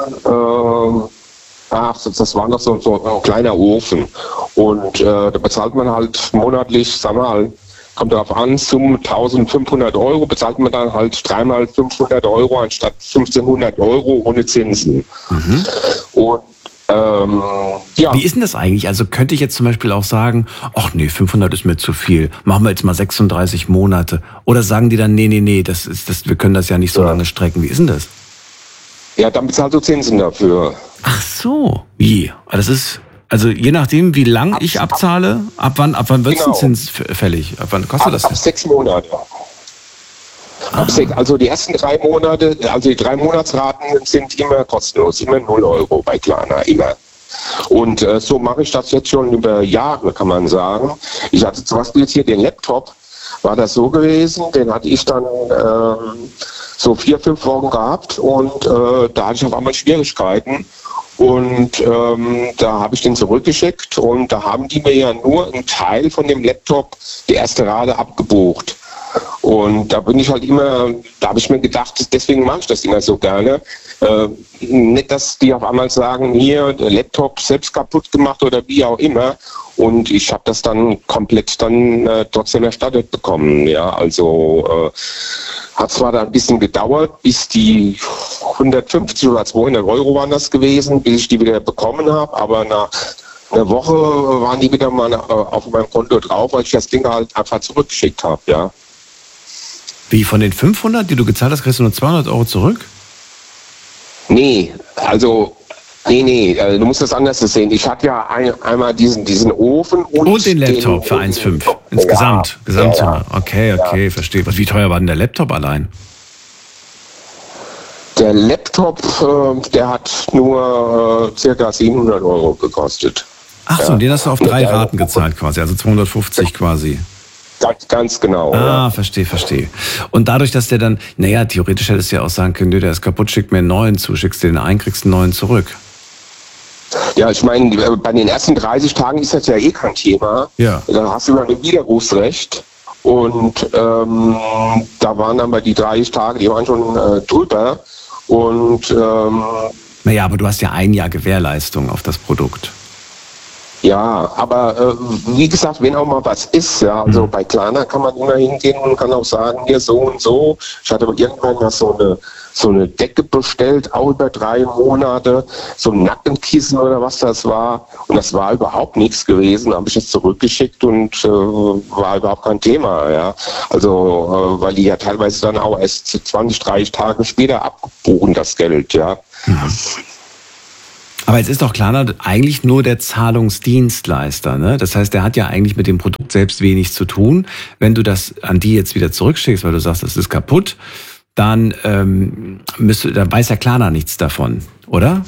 Das war noch so ein kleiner Ofen und da bezahlt man halt monatlich, sagen wir mal, kommt darauf an, zum 1500 Euro bezahlt man dann halt 3-mal 500 Euro anstatt 1500 Euro ohne Zinsen. Mhm. Und ja. Wie ist denn das eigentlich? Also könnte ich jetzt zum Beispiel auch sagen, ach nee, 500 ist mir zu viel, machen wir jetzt mal 36 Monate. Oder sagen die dann, nee, wir können das ja nicht so lange strecken. Wie ist denn das? Ja, dann bezahlst du Zinsen dafür. Ach so, wie? Das ist... Also je nachdem, wie lang ich abzahle, ab wann wird es ein Zins fällig? Ab wann kostet das? Ab 6 Monate. Also die ersten 3 Monate, also die 3 Monatsraten sind immer kostenlos, immer 0 Euro bei Klarna, immer. Und so mache ich das jetzt schon über Jahre, kann man sagen. Ich hatte zum Beispiel jetzt hier den Laptop, war das so gewesen, den hatte ich dann so 4-5 Wochen gehabt und da hatte ich auf einmal Schwierigkeiten. Und da habe ich den zurückgeschickt und da haben die mir ja nur einen Teil von dem Laptop, die erste Rate, abgebucht. Und da bin ich halt immer, da habe ich mir gedacht, deswegen mache ich das immer so gerne. Nicht, dass die auf einmal sagen, hier, der Laptop selbst kaputt gemacht oder wie auch immer. Und ich habe das dann komplett trotzdem erstattet bekommen. Ja, also hat zwar da ein bisschen gedauert, bis die 150 oder 200 Euro waren das gewesen, bis ich die wieder bekommen habe. Aber nach einer Woche waren die wieder mal auf meinem Konto drauf, weil ich das Ding halt einfach zurückgeschickt habe. Ja. Wie, von den 500, die du gezahlt hast, kriegst du nur 200 Euro zurück? Nee, also... Nee, du musst das anders sehen. Ich hatte ja einmal diesen Ofen und den Laptop für 1,5. Insgesamt. Ja, Gesamtsumme. Ja, okay, verstehe. Wie teuer war denn der Laptop allein? Der Laptop, der hat nur ca. 700 Euro gekostet. Ach so, und den hast du auf 3 Raten gezahlt quasi, also 250 quasi. Ganz genau. Verstehe. Und dadurch, dass der dann, theoretisch hättest du ja auch sagen können, der ist kaputt, schick mir einen neuen zu, schickst dir den ein, kriegst einen neuen zurück. Ja, ich meine, bei den ersten 30 Tagen ist das ja eh kein Thema. Ja. Da hast du ja ein Widerrufsrecht. Und da waren dann bei die 30 Tage, die waren schon drüber. Und aber du hast ja 1 Jahr Gewährleistung auf das Produkt. Ja, aber wie gesagt, wenn auch mal was ist, ja, also bei Klarna kann man immer hingehen und kann auch sagen, hier so und so. Ich hatte irgendwann mal so eine Decke bestellt, auch über 3 Monate, so ein Nackenkissen oder was das war. Und das war überhaupt nichts gewesen. Da habe ich es zurückgeschickt und war überhaupt kein Thema. Ja. Also, weil die ja teilweise dann auch erst 20, 30 Tage später abbuchen, das Geld. Ja. Aber jetzt ist doch Klarna eigentlich nur der Zahlungsdienstleister, ne? Das heißt, der hat ja eigentlich mit dem Produkt selbst wenig zu tun. Wenn du das an die jetzt wieder zurückschickst, weil du sagst, das ist kaputt, dann dann weiß ja Klarna nichts davon, oder?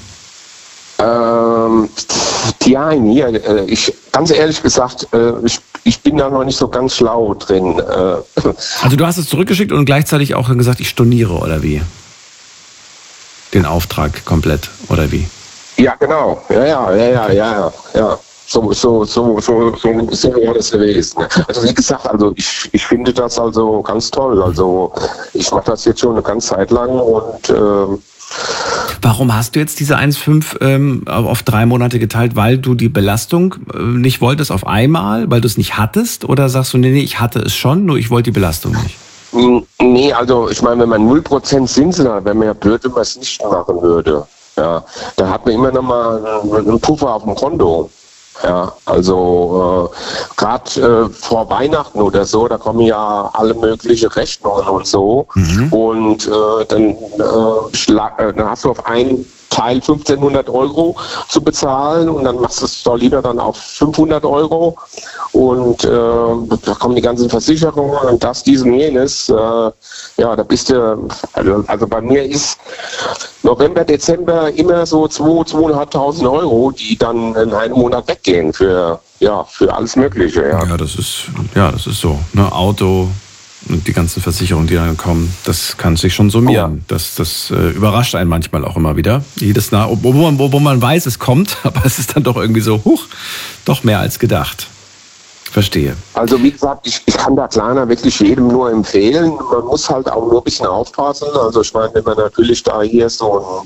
Ganz ehrlich gesagt, ich bin da noch nicht so ganz schlau drin. Also du hast es zurückgeschickt und gleichzeitig auch gesagt, ich storniere, oder wie? Den Auftrag komplett, oder wie? Ja, genau. Ja. So war das gewesen. Also wie gesagt, also ich finde das also ganz toll. Also ich mache das jetzt schon eine ganze Zeit lang und Warum hast du jetzt diese 1,5 auf 3 Monate geteilt? Weil du die Belastung nicht wolltest auf einmal, weil du es nicht hattest? Oder sagst du, nee, ich hatte es schon, nur ich wollte die Belastung nicht? Nee, also ich meine, wenn man 0% Zinsen hat, wäre mir ja blöd, wenn man es nicht machen würde. Ja, da hat man immer noch mal einen Puffer auf dem Konto. Ja, also gerade vor Weihnachten oder so, da kommen ja alle möglichen Rechnungen und so. Und dann hast du auf einen Teil 1500 Euro zu bezahlen und dann machst du es doch lieber dann auf 500 Euro und da kommen die ganzen Versicherungen und das, dies und jenes. Ja, da bist du, also bei mir ist November, Dezember immer so 2.500 Euro, die dann in einem Monat weggehen für alles Mögliche. Ja, das ist so. Ne? Auto und die ganzen Versicherungen, die dann kommen, das kann sich schon summieren. Ja. Das überrascht einen manchmal auch immer wieder. Jedes Mal, wo man weiß, es kommt, aber es ist dann doch irgendwie so, doch mehr als gedacht. Verstehe. Also wie gesagt, ich kann da Klarna wirklich jedem nur empfehlen. Man muss halt auch nur ein bisschen aufpassen. Also ich meine, wenn man natürlich da hier so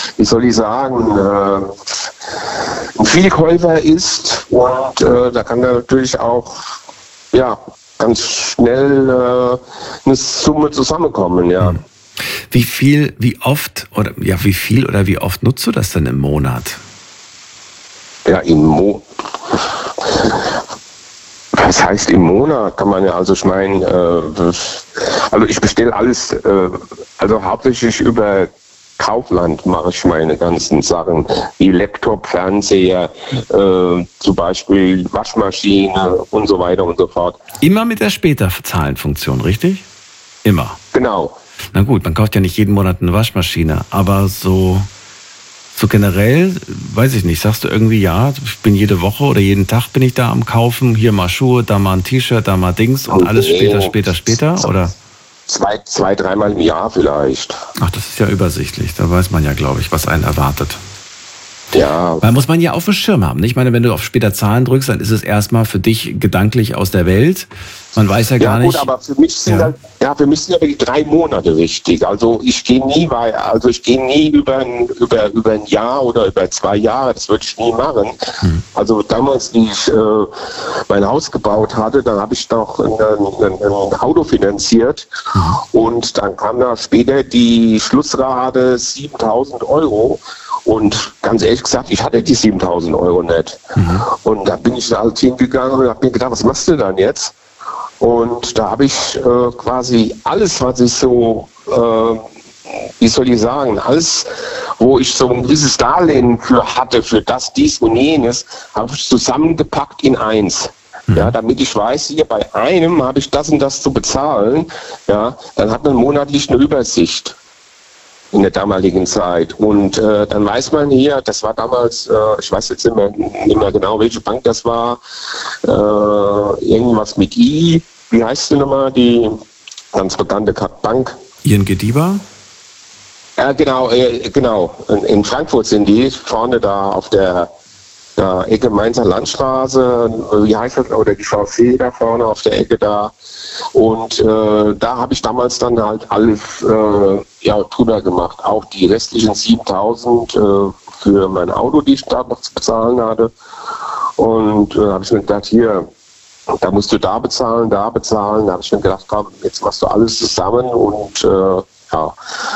ein Vielkäufer ist und da kann da natürlich auch ganz schnell eine Summe zusammenkommen, ja. Wie viel oder wie oft nutzt du das denn im Monat? Ja, was heißt im Monat? Kann man ja, also ich meine, also ich bestelle alles, also hauptsächlich über Kaufland mache ich meine ganzen Sachen, wie Laptop, Fernseher, zum Beispiel Waschmaschine und so weiter und so fort. Immer mit der Später-Zahlen-Funktion, richtig? Immer. Genau. Na gut, man kauft ja nicht jeden Monat eine Waschmaschine, aber so generell, weiß ich nicht, sagst du irgendwie, ja, ich bin jede Woche oder jeden Tag bin ich da am Kaufen, hier mal Schuhe, da mal ein T-Shirt, da mal Dings und alles später, oder? 2, 3 Mal im Jahr vielleicht. Ach, das ist ja übersichtlich, da weiß man ja, glaube ich, was einen erwartet. Ja. Weil muss man ja auf dem Schirm haben. Ich meine, wenn du auf später Zahlen drückst, dann ist es erstmal für dich gedanklich aus der Welt. Man weiß ja gar nicht. Ja gut, aber für mich sind für mich sind die 3 Monate wichtig. Also ich gehe nie über ein Jahr oder über 2 Jahre. Das würde ich nie machen. Also damals, wie ich mein Haus gebaut hatte, dann habe ich noch ein Auto finanziert und dann kam da später die Schlussrate 7.000 Euro. Und ganz ehrlich gesagt, ich hatte die 7.000 Euro nicht. Und da bin ich halt hingegangen und habe mir gedacht, was machst du dann jetzt? Und da habe ich quasi alles, was ich so, wie soll ich sagen, alles, wo ich so ein gewisses Darlehen für hatte, für das, dies und jenes, habe ich zusammengepackt in eins. Ja, damit ich weiß, hier bei einem habe ich das und das zu bezahlen. Ja, dann hat man monatlich eine Übersicht in der damaligen Zeit. Und dann weiß man hier, das war damals, ich weiß jetzt nicht mehr genau, welche Bank das war, irgendwas mit I. Wie heißt die nochmal, die ganz bekannte Bank? ING DiBa? Ja, genau. In Frankfurt sind die, vorne da auf der Ecke Mainzer Landstraße, wie heißt das, oder die Chaussee da vorne auf der Ecke da. Und da habe ich damals dann halt alles drüber gemacht. Auch die restlichen 7.000 für mein Auto, die ich da noch zu bezahlen hatte. Und habe ich mir gedacht, hier, da musst du da bezahlen. Da habe ich mir gedacht, komm, jetzt machst du alles zusammen und ja.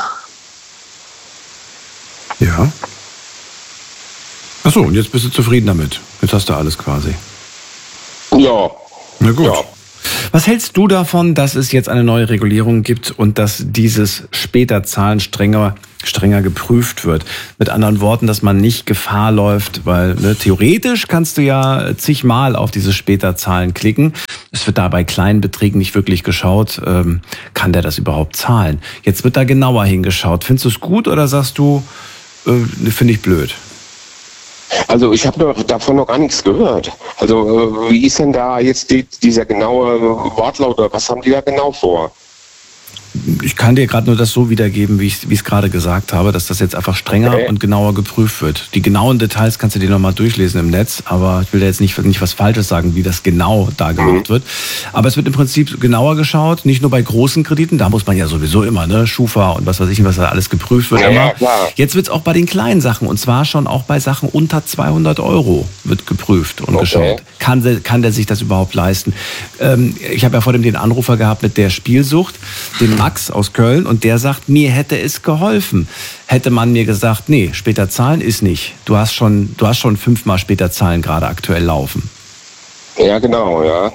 Ja. Achso, und jetzt bist du zufrieden damit. Jetzt hast du alles quasi. Ja. Na gut. Ja. Was hältst du davon, dass es jetzt eine neue Regulierung gibt und dass dieses Späterzahlen strenger geprüft wird? Mit anderen Worten, dass man nicht Gefahr läuft, weil theoretisch kannst du ja zigmal auf diese Späterzahlen klicken. Es wird da bei kleinen Beträgen nicht wirklich geschaut, kann der das überhaupt zahlen? Jetzt wird da genauer hingeschaut. Findest du es gut oder sagst du, finde ich blöd? Also ich habe davon noch gar nichts gehört. Also wie ist denn da jetzt dieser genaue Wortlaut oder was haben die da genau vor? Ich kann dir gerade nur das so wiedergeben, wie ich es gerade gesagt habe, dass das jetzt einfach strenger und genauer geprüft wird. Die genauen Details kannst du dir nochmal durchlesen im Netz, aber ich will da jetzt nicht was Falsches sagen, wie das genau da gemacht wird. Aber es wird im Prinzip genauer geschaut, nicht nur bei großen Krediten, da muss man ja sowieso immer, Schufa und was weiß ich, was da alles geprüft wird. Ja, klar. Jetzt wird es auch bei den kleinen Sachen, und zwar schon auch bei Sachen unter 200 € wird geprüft und geschaut. Kann der sich das überhaupt leisten? Ich habe ja vor dem den Anrufer gehabt mit der Spielsucht, den Max aus Köln, und der sagt, mir hätte es geholfen. Hätte man mir gesagt, nee, später zahlen ist nicht. Du hast schon 5-mal später zahlen gerade aktuell laufen. Ja, genau, ja.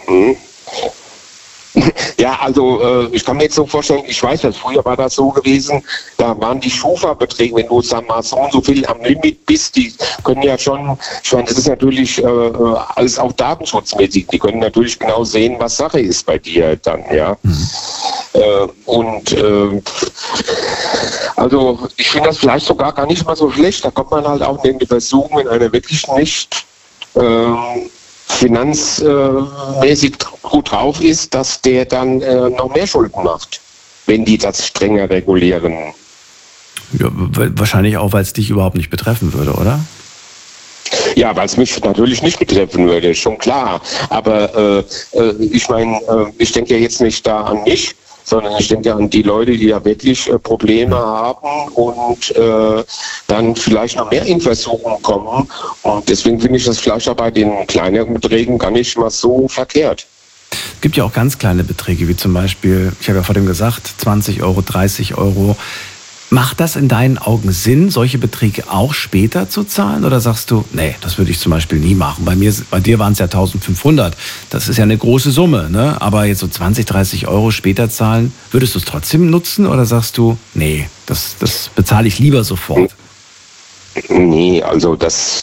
Ja, also ich kann mir jetzt so vorstellen, ich weiß das, früher war das so gewesen, da waren die Schufa-Beträge, wenn du sag mal so und so viel am Limit bist, die können ja schon, ich meine, das ist natürlich alles auch datenschutzmäßig, die können natürlich genau sehen, was Sache ist bei dir dann, ja. Also ich finde das vielleicht sogar gar nicht mal so schlecht, da kommt man halt auch in die Versuchung, wenn einer wirklich nicht finanzmäßig gut drauf ist, dass der dann noch mehr Schulden macht, wenn die das strenger regulieren. Ja, wahrscheinlich auch, weil es dich überhaupt nicht betreffen würde, oder? Ja, weil es mich natürlich nicht betreffen würde, schon klar. Aber ich meine, ich denke ja jetzt nicht da an mich, sondern ich denke an die Leute, die ja wirklich Probleme haben und dann vielleicht noch mehr in Versuchung kommen. Und deswegen finde ich das vielleicht auch bei den kleineren Beträgen gar nicht mal so verkehrt. Es gibt ja auch ganz kleine Beträge, wie zum Beispiel, ich habe ja vor dem gesagt, 20 €, 30 €. Macht das in deinen Augen Sinn, solche Beträge auch später zu zahlen? Oder sagst du, nee, das würde ich zum Beispiel nie machen. Bei dir waren es ja 1.500. Das ist ja eine große Summe, ne? Aber jetzt so 20, 30 € später zahlen, würdest du es trotzdem nutzen? Oder sagst du, nee, das bezahle ich lieber sofort? Nee, also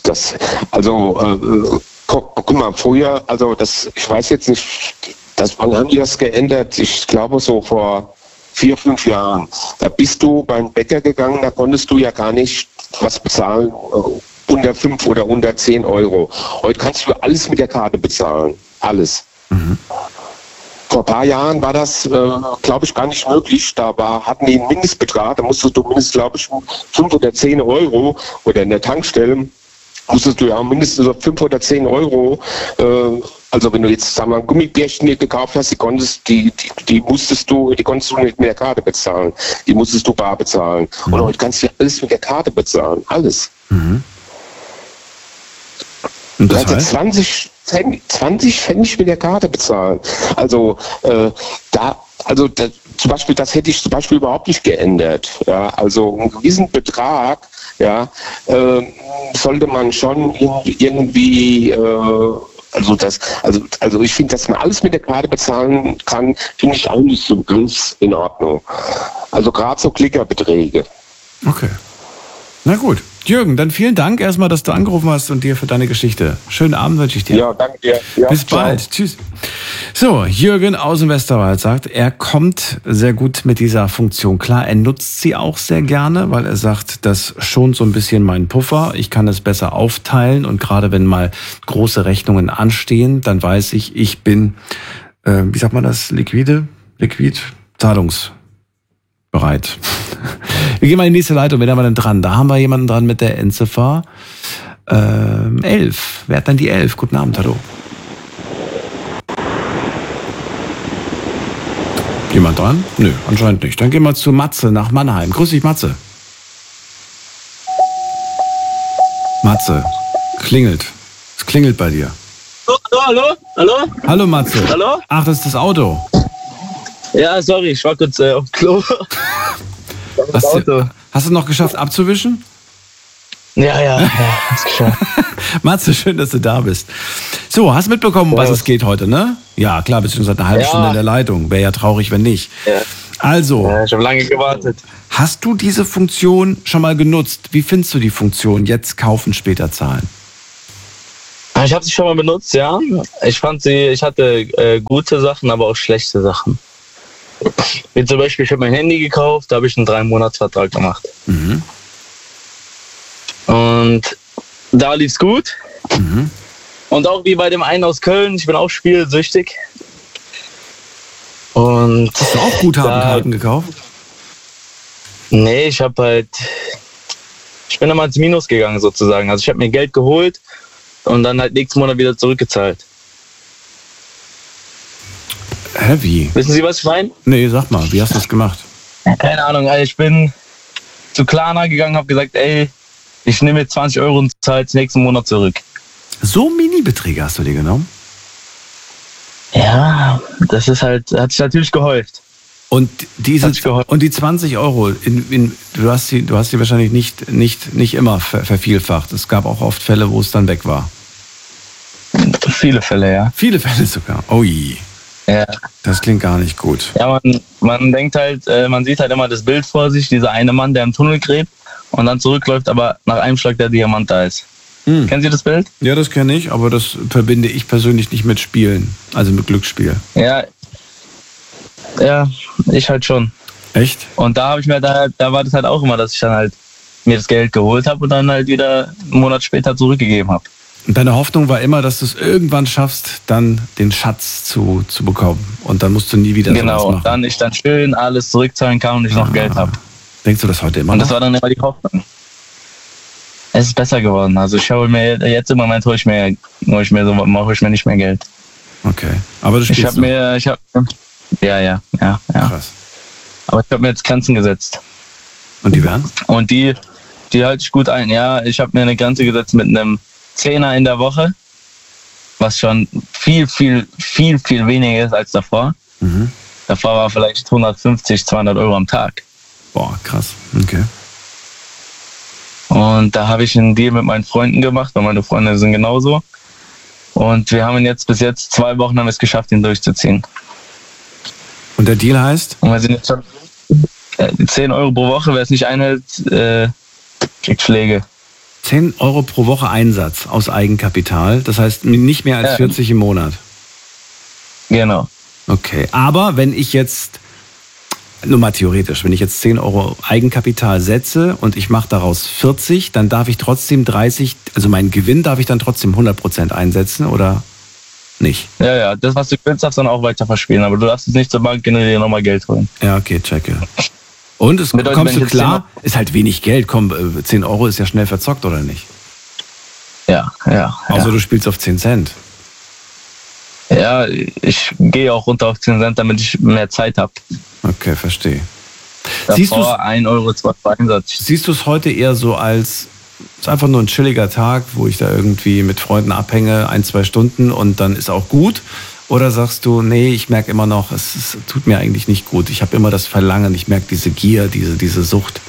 guck mal, früher, ich weiß jetzt nicht, wann haben die das geändert? Ich glaube so vor 4, 5 Jahren. Da bist du beim Bäcker gegangen, da konntest du ja gar nicht was bezahlen, unter 5 oder unter 10 €. Heute kannst du alles mit der Karte bezahlen. Alles. Vor ein paar Jahren war das, glaube ich, gar nicht möglich. Hatten die einen Mindestbetrag, da musstest du mindestens, glaube ich, 5 oder 10 € oder in der Tankstelle musstest du ja mindestens 5 oder 10 €, also wenn du jetzt, sagen wir mal, Gummibärchen gekauft hast, die konntest du nicht mit der Karte bezahlen. Die musstest du bar bezahlen. Und heute kannst du ja alles mit der Karte bezahlen. Alles. Und das heißt? 20 Pfennig mit der Karte bezahlen. Also zum Beispiel, das hätte ich zum Beispiel überhaupt nicht geändert. Ja, also einen gewissen Betrag, ja, sollte man schon irgendwie, also ich finde, dass man alles mit der Karte bezahlen kann, finde ich auch nicht so ganz in Ordnung. Also gerade so Klickerbeträge. Okay. Na gut. Jürgen, dann vielen Dank erstmal, dass du angerufen hast und dir für deine Geschichte. Schönen Abend wünsche ich dir. Ja, danke dir. Ja, bis bald. Ciao. Tschüss. So, Jürgen aus dem Westerwald sagt, er kommt sehr gut mit dieser Funktion klar. Er nutzt sie auch sehr gerne, weil er sagt, das schont so ein bisschen meinen Puffer. Ich kann es besser aufteilen und gerade wenn mal große Rechnungen anstehen, dann weiß ich bin, wie sagt man das, liquid, zahlungsbereit. Wir gehen mal in die nächste Leitung. Wen haben wir denn dran? Da haben wir jemanden dran mit der Endziffer 11. Wer hat dann die 11? Guten Abend, hallo. Jemand dran? Nö, anscheinend nicht. Dann gehen wir zu Matze nach Mannheim. Grüß dich, Matze. Matze, klingelt. Es klingelt bei dir. Hallo? Hallo Matze. Hallo? Ach, das ist das Auto. Ja, sorry, ich war kurz auf dem Klo. Hast du noch geschafft abzuwischen? Ja, hast geschafft. Matze, schön, dass du da bist. So, hast du mitbekommen, was es geht heute, ne? Ja, klar, beziehungsweise eine halbe Stunde in der Leitung. Wäre ja traurig, wenn nicht. Ja. Also. Ja, ich habe lange gewartet. Hast du diese Funktion schon mal genutzt? Wie findest du die Funktion, jetzt kaufen, später zahlen? Ich habe sie schon mal benutzt, ja. Ich hatte gute Sachen, aber auch schlechte Sachen. Wie zum Beispiel, ich habe mein Handy gekauft, da habe ich einen 3-Monats-Vertrag gemacht. Mhm. Und da lief's gut. Mhm. Und auch wie bei dem einen aus Köln, ich bin auch spielsüchtig. Und hast du auch Guthabenkarten gekauft? Nee, ich bin immer ins Minus gegangen sozusagen. Also ich habe mir Geld geholt und dann halt nächsten Monat wieder zurückgezahlt. Hä, wie? Wissen Sie, was ich meine? Nee, sag mal, wie hast du das gemacht? Keine Ahnung, also ich bin zu Klarna gegangen, habe gesagt, ey, ich nehme jetzt 20 € und zahle jetzt nächsten Monat zurück. So Mini-Beträge hast du dir genommen? Ja, das ist halt, hat sich natürlich gehäuft. Und die 20 €, du hast sie wahrscheinlich nicht immer vervielfacht. Es gab auch oft Fälle, wo es dann weg war. Viele Fälle, ja. Viele Fälle sogar. Ui. Ja. Das klingt gar nicht gut. Ja, man denkt halt, man sieht halt immer das Bild vor sich, dieser eine Mann, der im Tunnel gräbt und dann zurückläuft, aber nach einem Schlag der Diamant da ist. Kennen Sie das Bild? Ja, das kenne ich, aber das verbinde ich persönlich nicht mit Spielen, also mit Glücksspiel. Ja, ich halt schon. Echt? Und da war das halt auch immer, dass ich dann halt mir das Geld geholt habe und dann halt wieder einen Monat später zurückgegeben habe. Und deine Hoffnung war immer, dass du es irgendwann schaffst, dann den Schatz zu bekommen. Und dann musst du nie wieder sowas machen. Genau, und dann ich dann schön alles zurückzahlen kann und ich noch Geld habe. Denkst du das heute immer noch? Und das war dann immer die Hoffnung. Es ist besser geworden. Also ich hole mir jetzt im Moment mache ich mir nicht mehr Geld. Okay, aber du spielst Ja. Krass. Aber ich habe mir jetzt Grenzen gesetzt. Und die wären? Und die halte ich gut ein. Ja, ich habe mir eine Grenze gesetzt mit einem 10er in der Woche, was schon viel weniger ist als davor. Mhm. Davor war vielleicht 150, 200 € am Tag. Boah, krass. Okay. Und da habe ich einen Deal mit meinen Freunden gemacht, weil meine Freunde sind genauso. Und wir haben ihn bis jetzt 2 Wochen haben wir es geschafft, ihn durchzuziehen. Und der Deal heißt? Und wir sind jetzt schon 10 € pro Woche, wer es nicht einhält, kriegt Schläge. 10 € pro Woche Einsatz aus Eigenkapital, das heißt nicht mehr als 40 im Monat. Genau. Okay, aber wenn ich jetzt, nur mal theoretisch, wenn ich jetzt 10 € Eigenkapital setze und ich mache daraus 40, dann darf ich trotzdem 30, also meinen Gewinn darf ich dann trotzdem 100% einsetzen oder nicht? Ja, das, was du gewinnst, darfst du dann auch weiter verspielen, aber du darfst es nicht zur Bank gehen und dir nochmal Geld holen. Ja, okay, checke. Und es kommst du klar, ist halt wenig Geld, 10 € ist ja schnell verzockt, oder nicht? Ja. Außer du spielst auf 10 Cent. Ja, ich gehe auch runter auf 10 Cent, damit ich mehr Zeit habe. Okay, verstehe. Davor 1 € zwar Einsatz. Siehst du es heute eher so als, es ist einfach nur ein chilliger Tag, wo ich da irgendwie mit Freunden abhänge, 1-2 Stunden und dann ist auch gut? Oder sagst du, nee, ich merke immer noch, es tut mir eigentlich nicht gut. Ich habe immer das Verlangen, ich merke diese Gier, diese Sucht.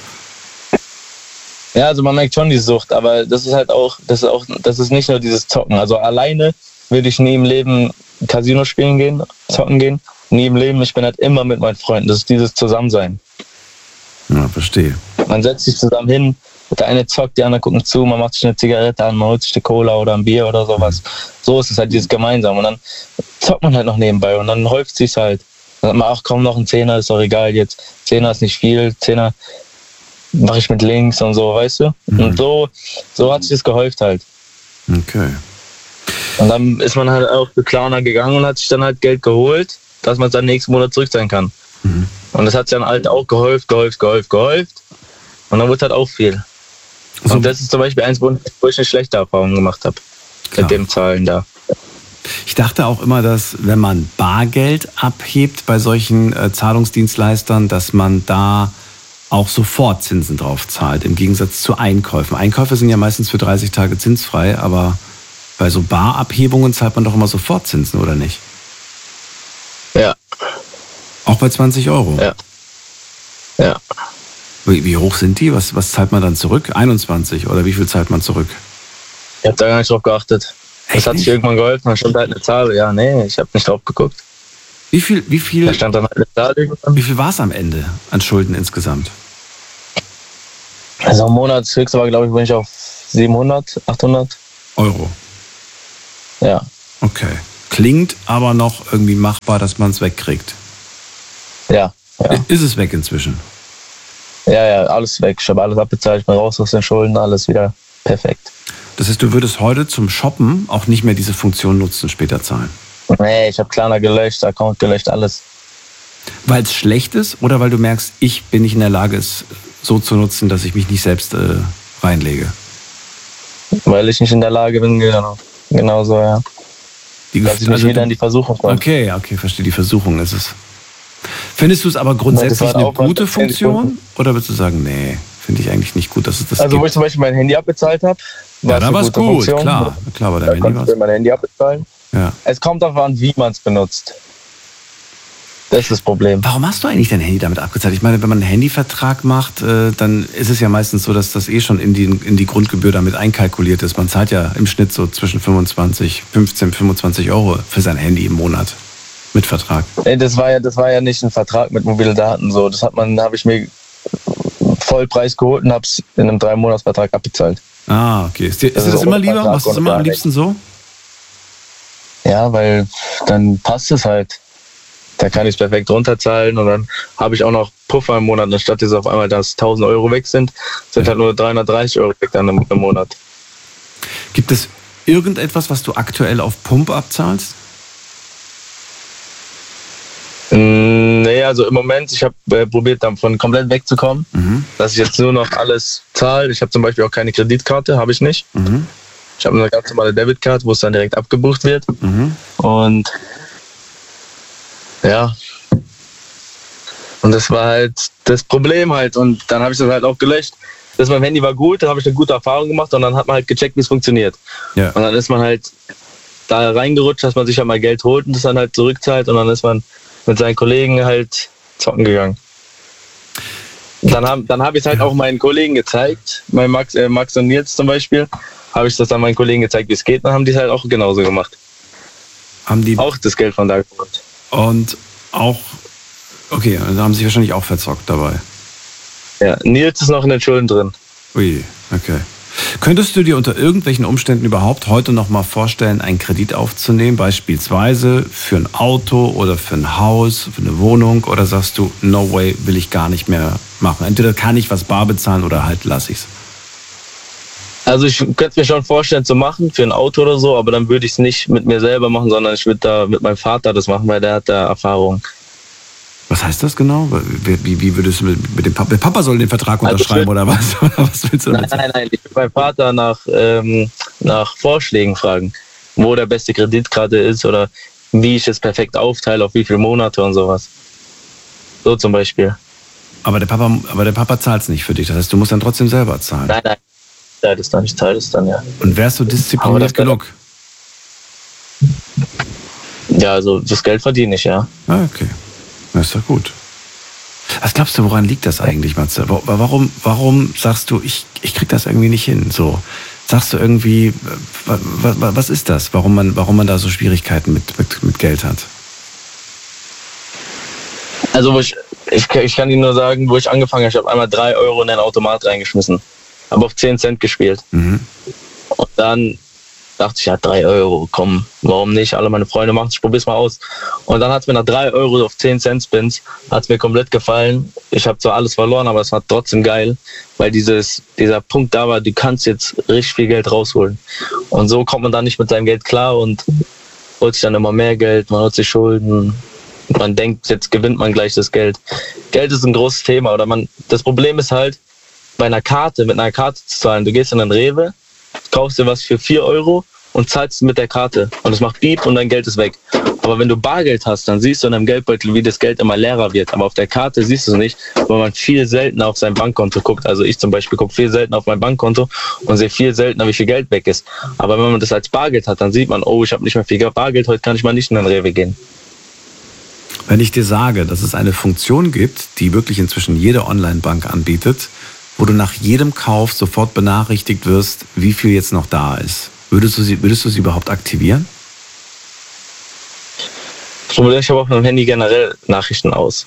Ja, also man merkt schon die Sucht, aber das ist nicht nur dieses Zocken. Also alleine würde ich nie im Leben Casino spielen gehen, zocken gehen. Nie im Leben, ich bin halt immer mit meinen Freunden. Das ist dieses Zusammensein. Ja, verstehe. Man setzt sich zusammen hin, der eine zockt, die anderen gucken zu, man macht sich eine Zigarette an, man holt sich eine Cola oder ein Bier oder sowas. So ist es halt dieses Gemeinsam. Und dann zockt man halt noch nebenbei und dann häuft sich's halt. Dann sagt man, ach komm, noch ein Zehner, ist doch egal jetzt. 10er ist nicht viel, 10er mache ich mit links und so, weißt du? Mhm. Und so hat sich das gehäuft halt. Okay. Und dann ist man halt auch zu Klarna gegangen und hat sich dann halt Geld geholt, dass man es dann nächsten Monat zurückzahlen kann. Mhm. Und das hat sich dann halt auch gehäuft. Und dann wird halt auch viel. So. Und das ist zum Beispiel eins, wo ich eine schlechte Erfahrung gemacht habe. Mit dem Zahlen da. Ich dachte auch immer, dass wenn man Bargeld abhebt bei solchen Zahlungsdienstleistern, dass man da auch sofort Zinsen drauf zahlt, im Gegensatz zu Einkäufen. Einkäufe sind ja meistens für 30 Tage zinsfrei, aber Bei so Barabhebungen zahlt man doch immer sofort Zinsen, oder nicht? Ja. Auch bei 20 Euro? Ja. Ja. Wie hoch sind die? Was zahlt man dann zurück? 21 oder wie viel zahlt man zurück? Ich habe da gar nicht drauf geachtet. Echt das hat nicht? sich irgendwann geholfen, dann stand halt eine Zahl. Ja, nee, ich habe nicht drauf geguckt. Wie viel? Da stand dann halt eine Zahl irgendwann. Wie viel war es am Ende an Schulden insgesamt? Also im Monat, das höchste war, glaube ich, bin ich auf 700, 800 Euro. Ja. Okay. Klingt aber noch irgendwie machbar, dass man es wegkriegt. Ja. Ist es weg inzwischen? Ja, alles weg. Ich habe alles abbezahlt, ich bin raus aus den Schulden, alles wieder perfekt. Das heißt, du würdest heute zum Shoppen auch nicht mehr diese Funktion nutzen, später zahlen? Nee, ich habe Klarna gelöscht, Account gelöscht, alles. Weil es schlecht ist oder weil du merkst, ich bin nicht in der Lage, es so zu nutzen, dass ich mich nicht selbst reinlege? Weil ich nicht in der Lage bin, genau so, ja. Dass ich nicht wieder in die Versuchung komme. Okay, verstehe, die Versuchung ist es. Findest du es aber grundsätzlich eine gute Funktion? Oder würdest du sagen, nee, finde ich eigentlich nicht gut, dass es das Also gibt? wo ich zum Beispiel mein Handy abbezahlt habe, ja, da war es gut, klar, bei deinem Handy war es. Mein Handy abbezahlen. Ja. Es kommt darauf an, wie man es benutzt. Das ist das Problem. Warum hast du eigentlich dein Handy damit abgezahlt? Ich meine, wenn man einen Handyvertrag macht, dann ist es ja meistens so, dass das schon in die Grundgebühr damit einkalkuliert ist. Man zahlt ja im Schnitt so zwischen 25 Euro für sein Handy im Monat mit Vertrag. Das war ja nicht ein Vertrag mit mobilen Daten. So. Das habe ich mir Vollpreis geholt und habe es in einem 3-Monats-Vertrag abbezahlt. Ah, okay. Ist dir das immer lieber? Machst du es immer am liebsten so? Ja, weil dann passt es halt. Da kann ich es perfekt runterzahlen und dann habe ich auch noch Puffer im Monat. Anstatt jetzt auf einmal, dass 1000 Euro weg sind halt nur 330 Euro weg dann im Monat. Gibt es irgendetwas, was du aktuell auf Pump abzahlst? Nee, also im Moment, ich habe probiert, davon komplett wegzukommen, dass ich jetzt nur noch alles zahle. Ich habe zum Beispiel auch keine Kreditkarte, habe ich nicht. Ich habe eine ganz normale Debitkarte, wo es dann direkt abgebucht wird. Und ja, und das war halt das Problem halt. Und dann habe ich das halt auch gelöscht. Das mein Handy war gut, dann habe ich eine gute Erfahrung gemacht und dann hat man halt gecheckt, wie es funktioniert. Ja. Und dann ist man halt da reingerutscht, dass man sich halt mal Geld holt und das dann halt zurückzahlt und dann ist man mit seinen Kollegen halt zocken gegangen. Dann hab ich es halt auch meinen Kollegen gezeigt, Max und Nils zum Beispiel, habe ich das dann meinen Kollegen gezeigt, wie es geht, dann haben die es halt auch genauso gemacht. Haben die auch das Geld von da geholt. Und auch, okay, da haben sie sich wahrscheinlich auch verzockt dabei. Ja, Nils ist noch in den Schulden drin. Ui, okay. Könntest du dir unter irgendwelchen Umständen überhaupt heute noch mal vorstellen, einen Kredit aufzunehmen, beispielsweise für ein Auto oder für ein Haus, für eine Wohnung, oder sagst du, no way, will ich gar nicht mehr machen? Entweder kann ich was bar bezahlen oder halt lasse ich es. Also ich könnte es mir schon vorstellen zu machen, für ein Auto oder so, aber dann würde ich es nicht mit mir selber machen, sondern ich würde da mit meinem Vater das machen, weil der hat da Erfahrung. Was heißt das genau? Wie würdest du mit dem Papa? Der Papa soll den Vertrag unterschreiben oder was? Was willst du damit sagen? Nein, ich würde meinen Vater nach Vorschlägen fragen, wo der beste Kreditkarte ist oder wie ich es perfekt aufteile, auf wie viele Monate und sowas. So zum Beispiel. Aber der Papa zahlt es nicht für dich, das heißt, du musst dann trotzdem selber zahlen. Nein. Ich teile das dann, ja. Und wärst du diszipliniert genug? Ja, also das Geld verdiene ich, ja. Ah, okay. Das ist doch gut. Was glaubst du, woran liegt das eigentlich, Matze? Warum sagst du, ich krieg das irgendwie nicht hin? So, sagst du irgendwie, was ist das? Warum man da so Schwierigkeiten mit Geld hat? Also ich kann Ihnen nur sagen, wo ich angefangen habe, ich habe einmal 3 Euro in einen Automat reingeschmissen. Habe auf 10 Cent gespielt. Und dann dachte ich, ja, 3 Euro, komm, warum nicht? Alle meine Freunde machen es, ich probier's mal aus. Und dann hat es mir nach 3 Euro auf 10 Cent Spins, hat es mir komplett gefallen. Ich habe zwar alles verloren, aber es war trotzdem geil, weil dieser Punkt da war, du kannst jetzt richtig viel Geld rausholen. Und so kommt man dann nicht mit seinem Geld klar und holt sich dann immer mehr Geld, man holt sich Schulden. Man denkt, jetzt gewinnt man gleich das Geld. Geld ist ein großes Thema. Das Problem ist halt, mit einer Karte zu zahlen. Du gehst in einen Rewe, kaufst dir was für 4 Euro und zahlst mit der Karte. Und es macht Piep und dein Geld ist weg. Aber wenn du Bargeld hast, dann siehst du in deinem Geldbeutel, wie das Geld immer leerer wird. Aber auf der Karte siehst du es nicht, weil man viel seltener auf sein Bankkonto guckt. Also ich zum Beispiel gucke viel seltener auf mein Bankkonto und sehe viel seltener, wie viel Geld weg ist. Aber wenn man das als Bargeld hat, dann sieht man, oh, ich habe nicht mehr viel Bargeld, heute kann ich mal nicht in den Rewe gehen. Wenn ich dir sage, dass es eine Funktion gibt, die wirklich inzwischen jede Online-Bank anbietet, wo du nach jedem Kauf sofort benachrichtigt wirst, wie viel jetzt noch da ist, würdest du sie überhaupt aktivieren? Ich habe auf meinem Handy generell Nachrichten aus.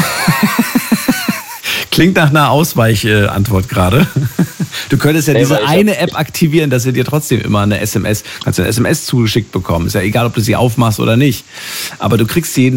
Klingt nach einer Ausweichantwort gerade. Du könntest ja diese eine App aktivieren, dass sie dir trotzdem immer kannst du eine SMS zugeschickt bekommen. Ist ja egal, ob du sie aufmachst oder nicht. Aber du kriegst sie jeden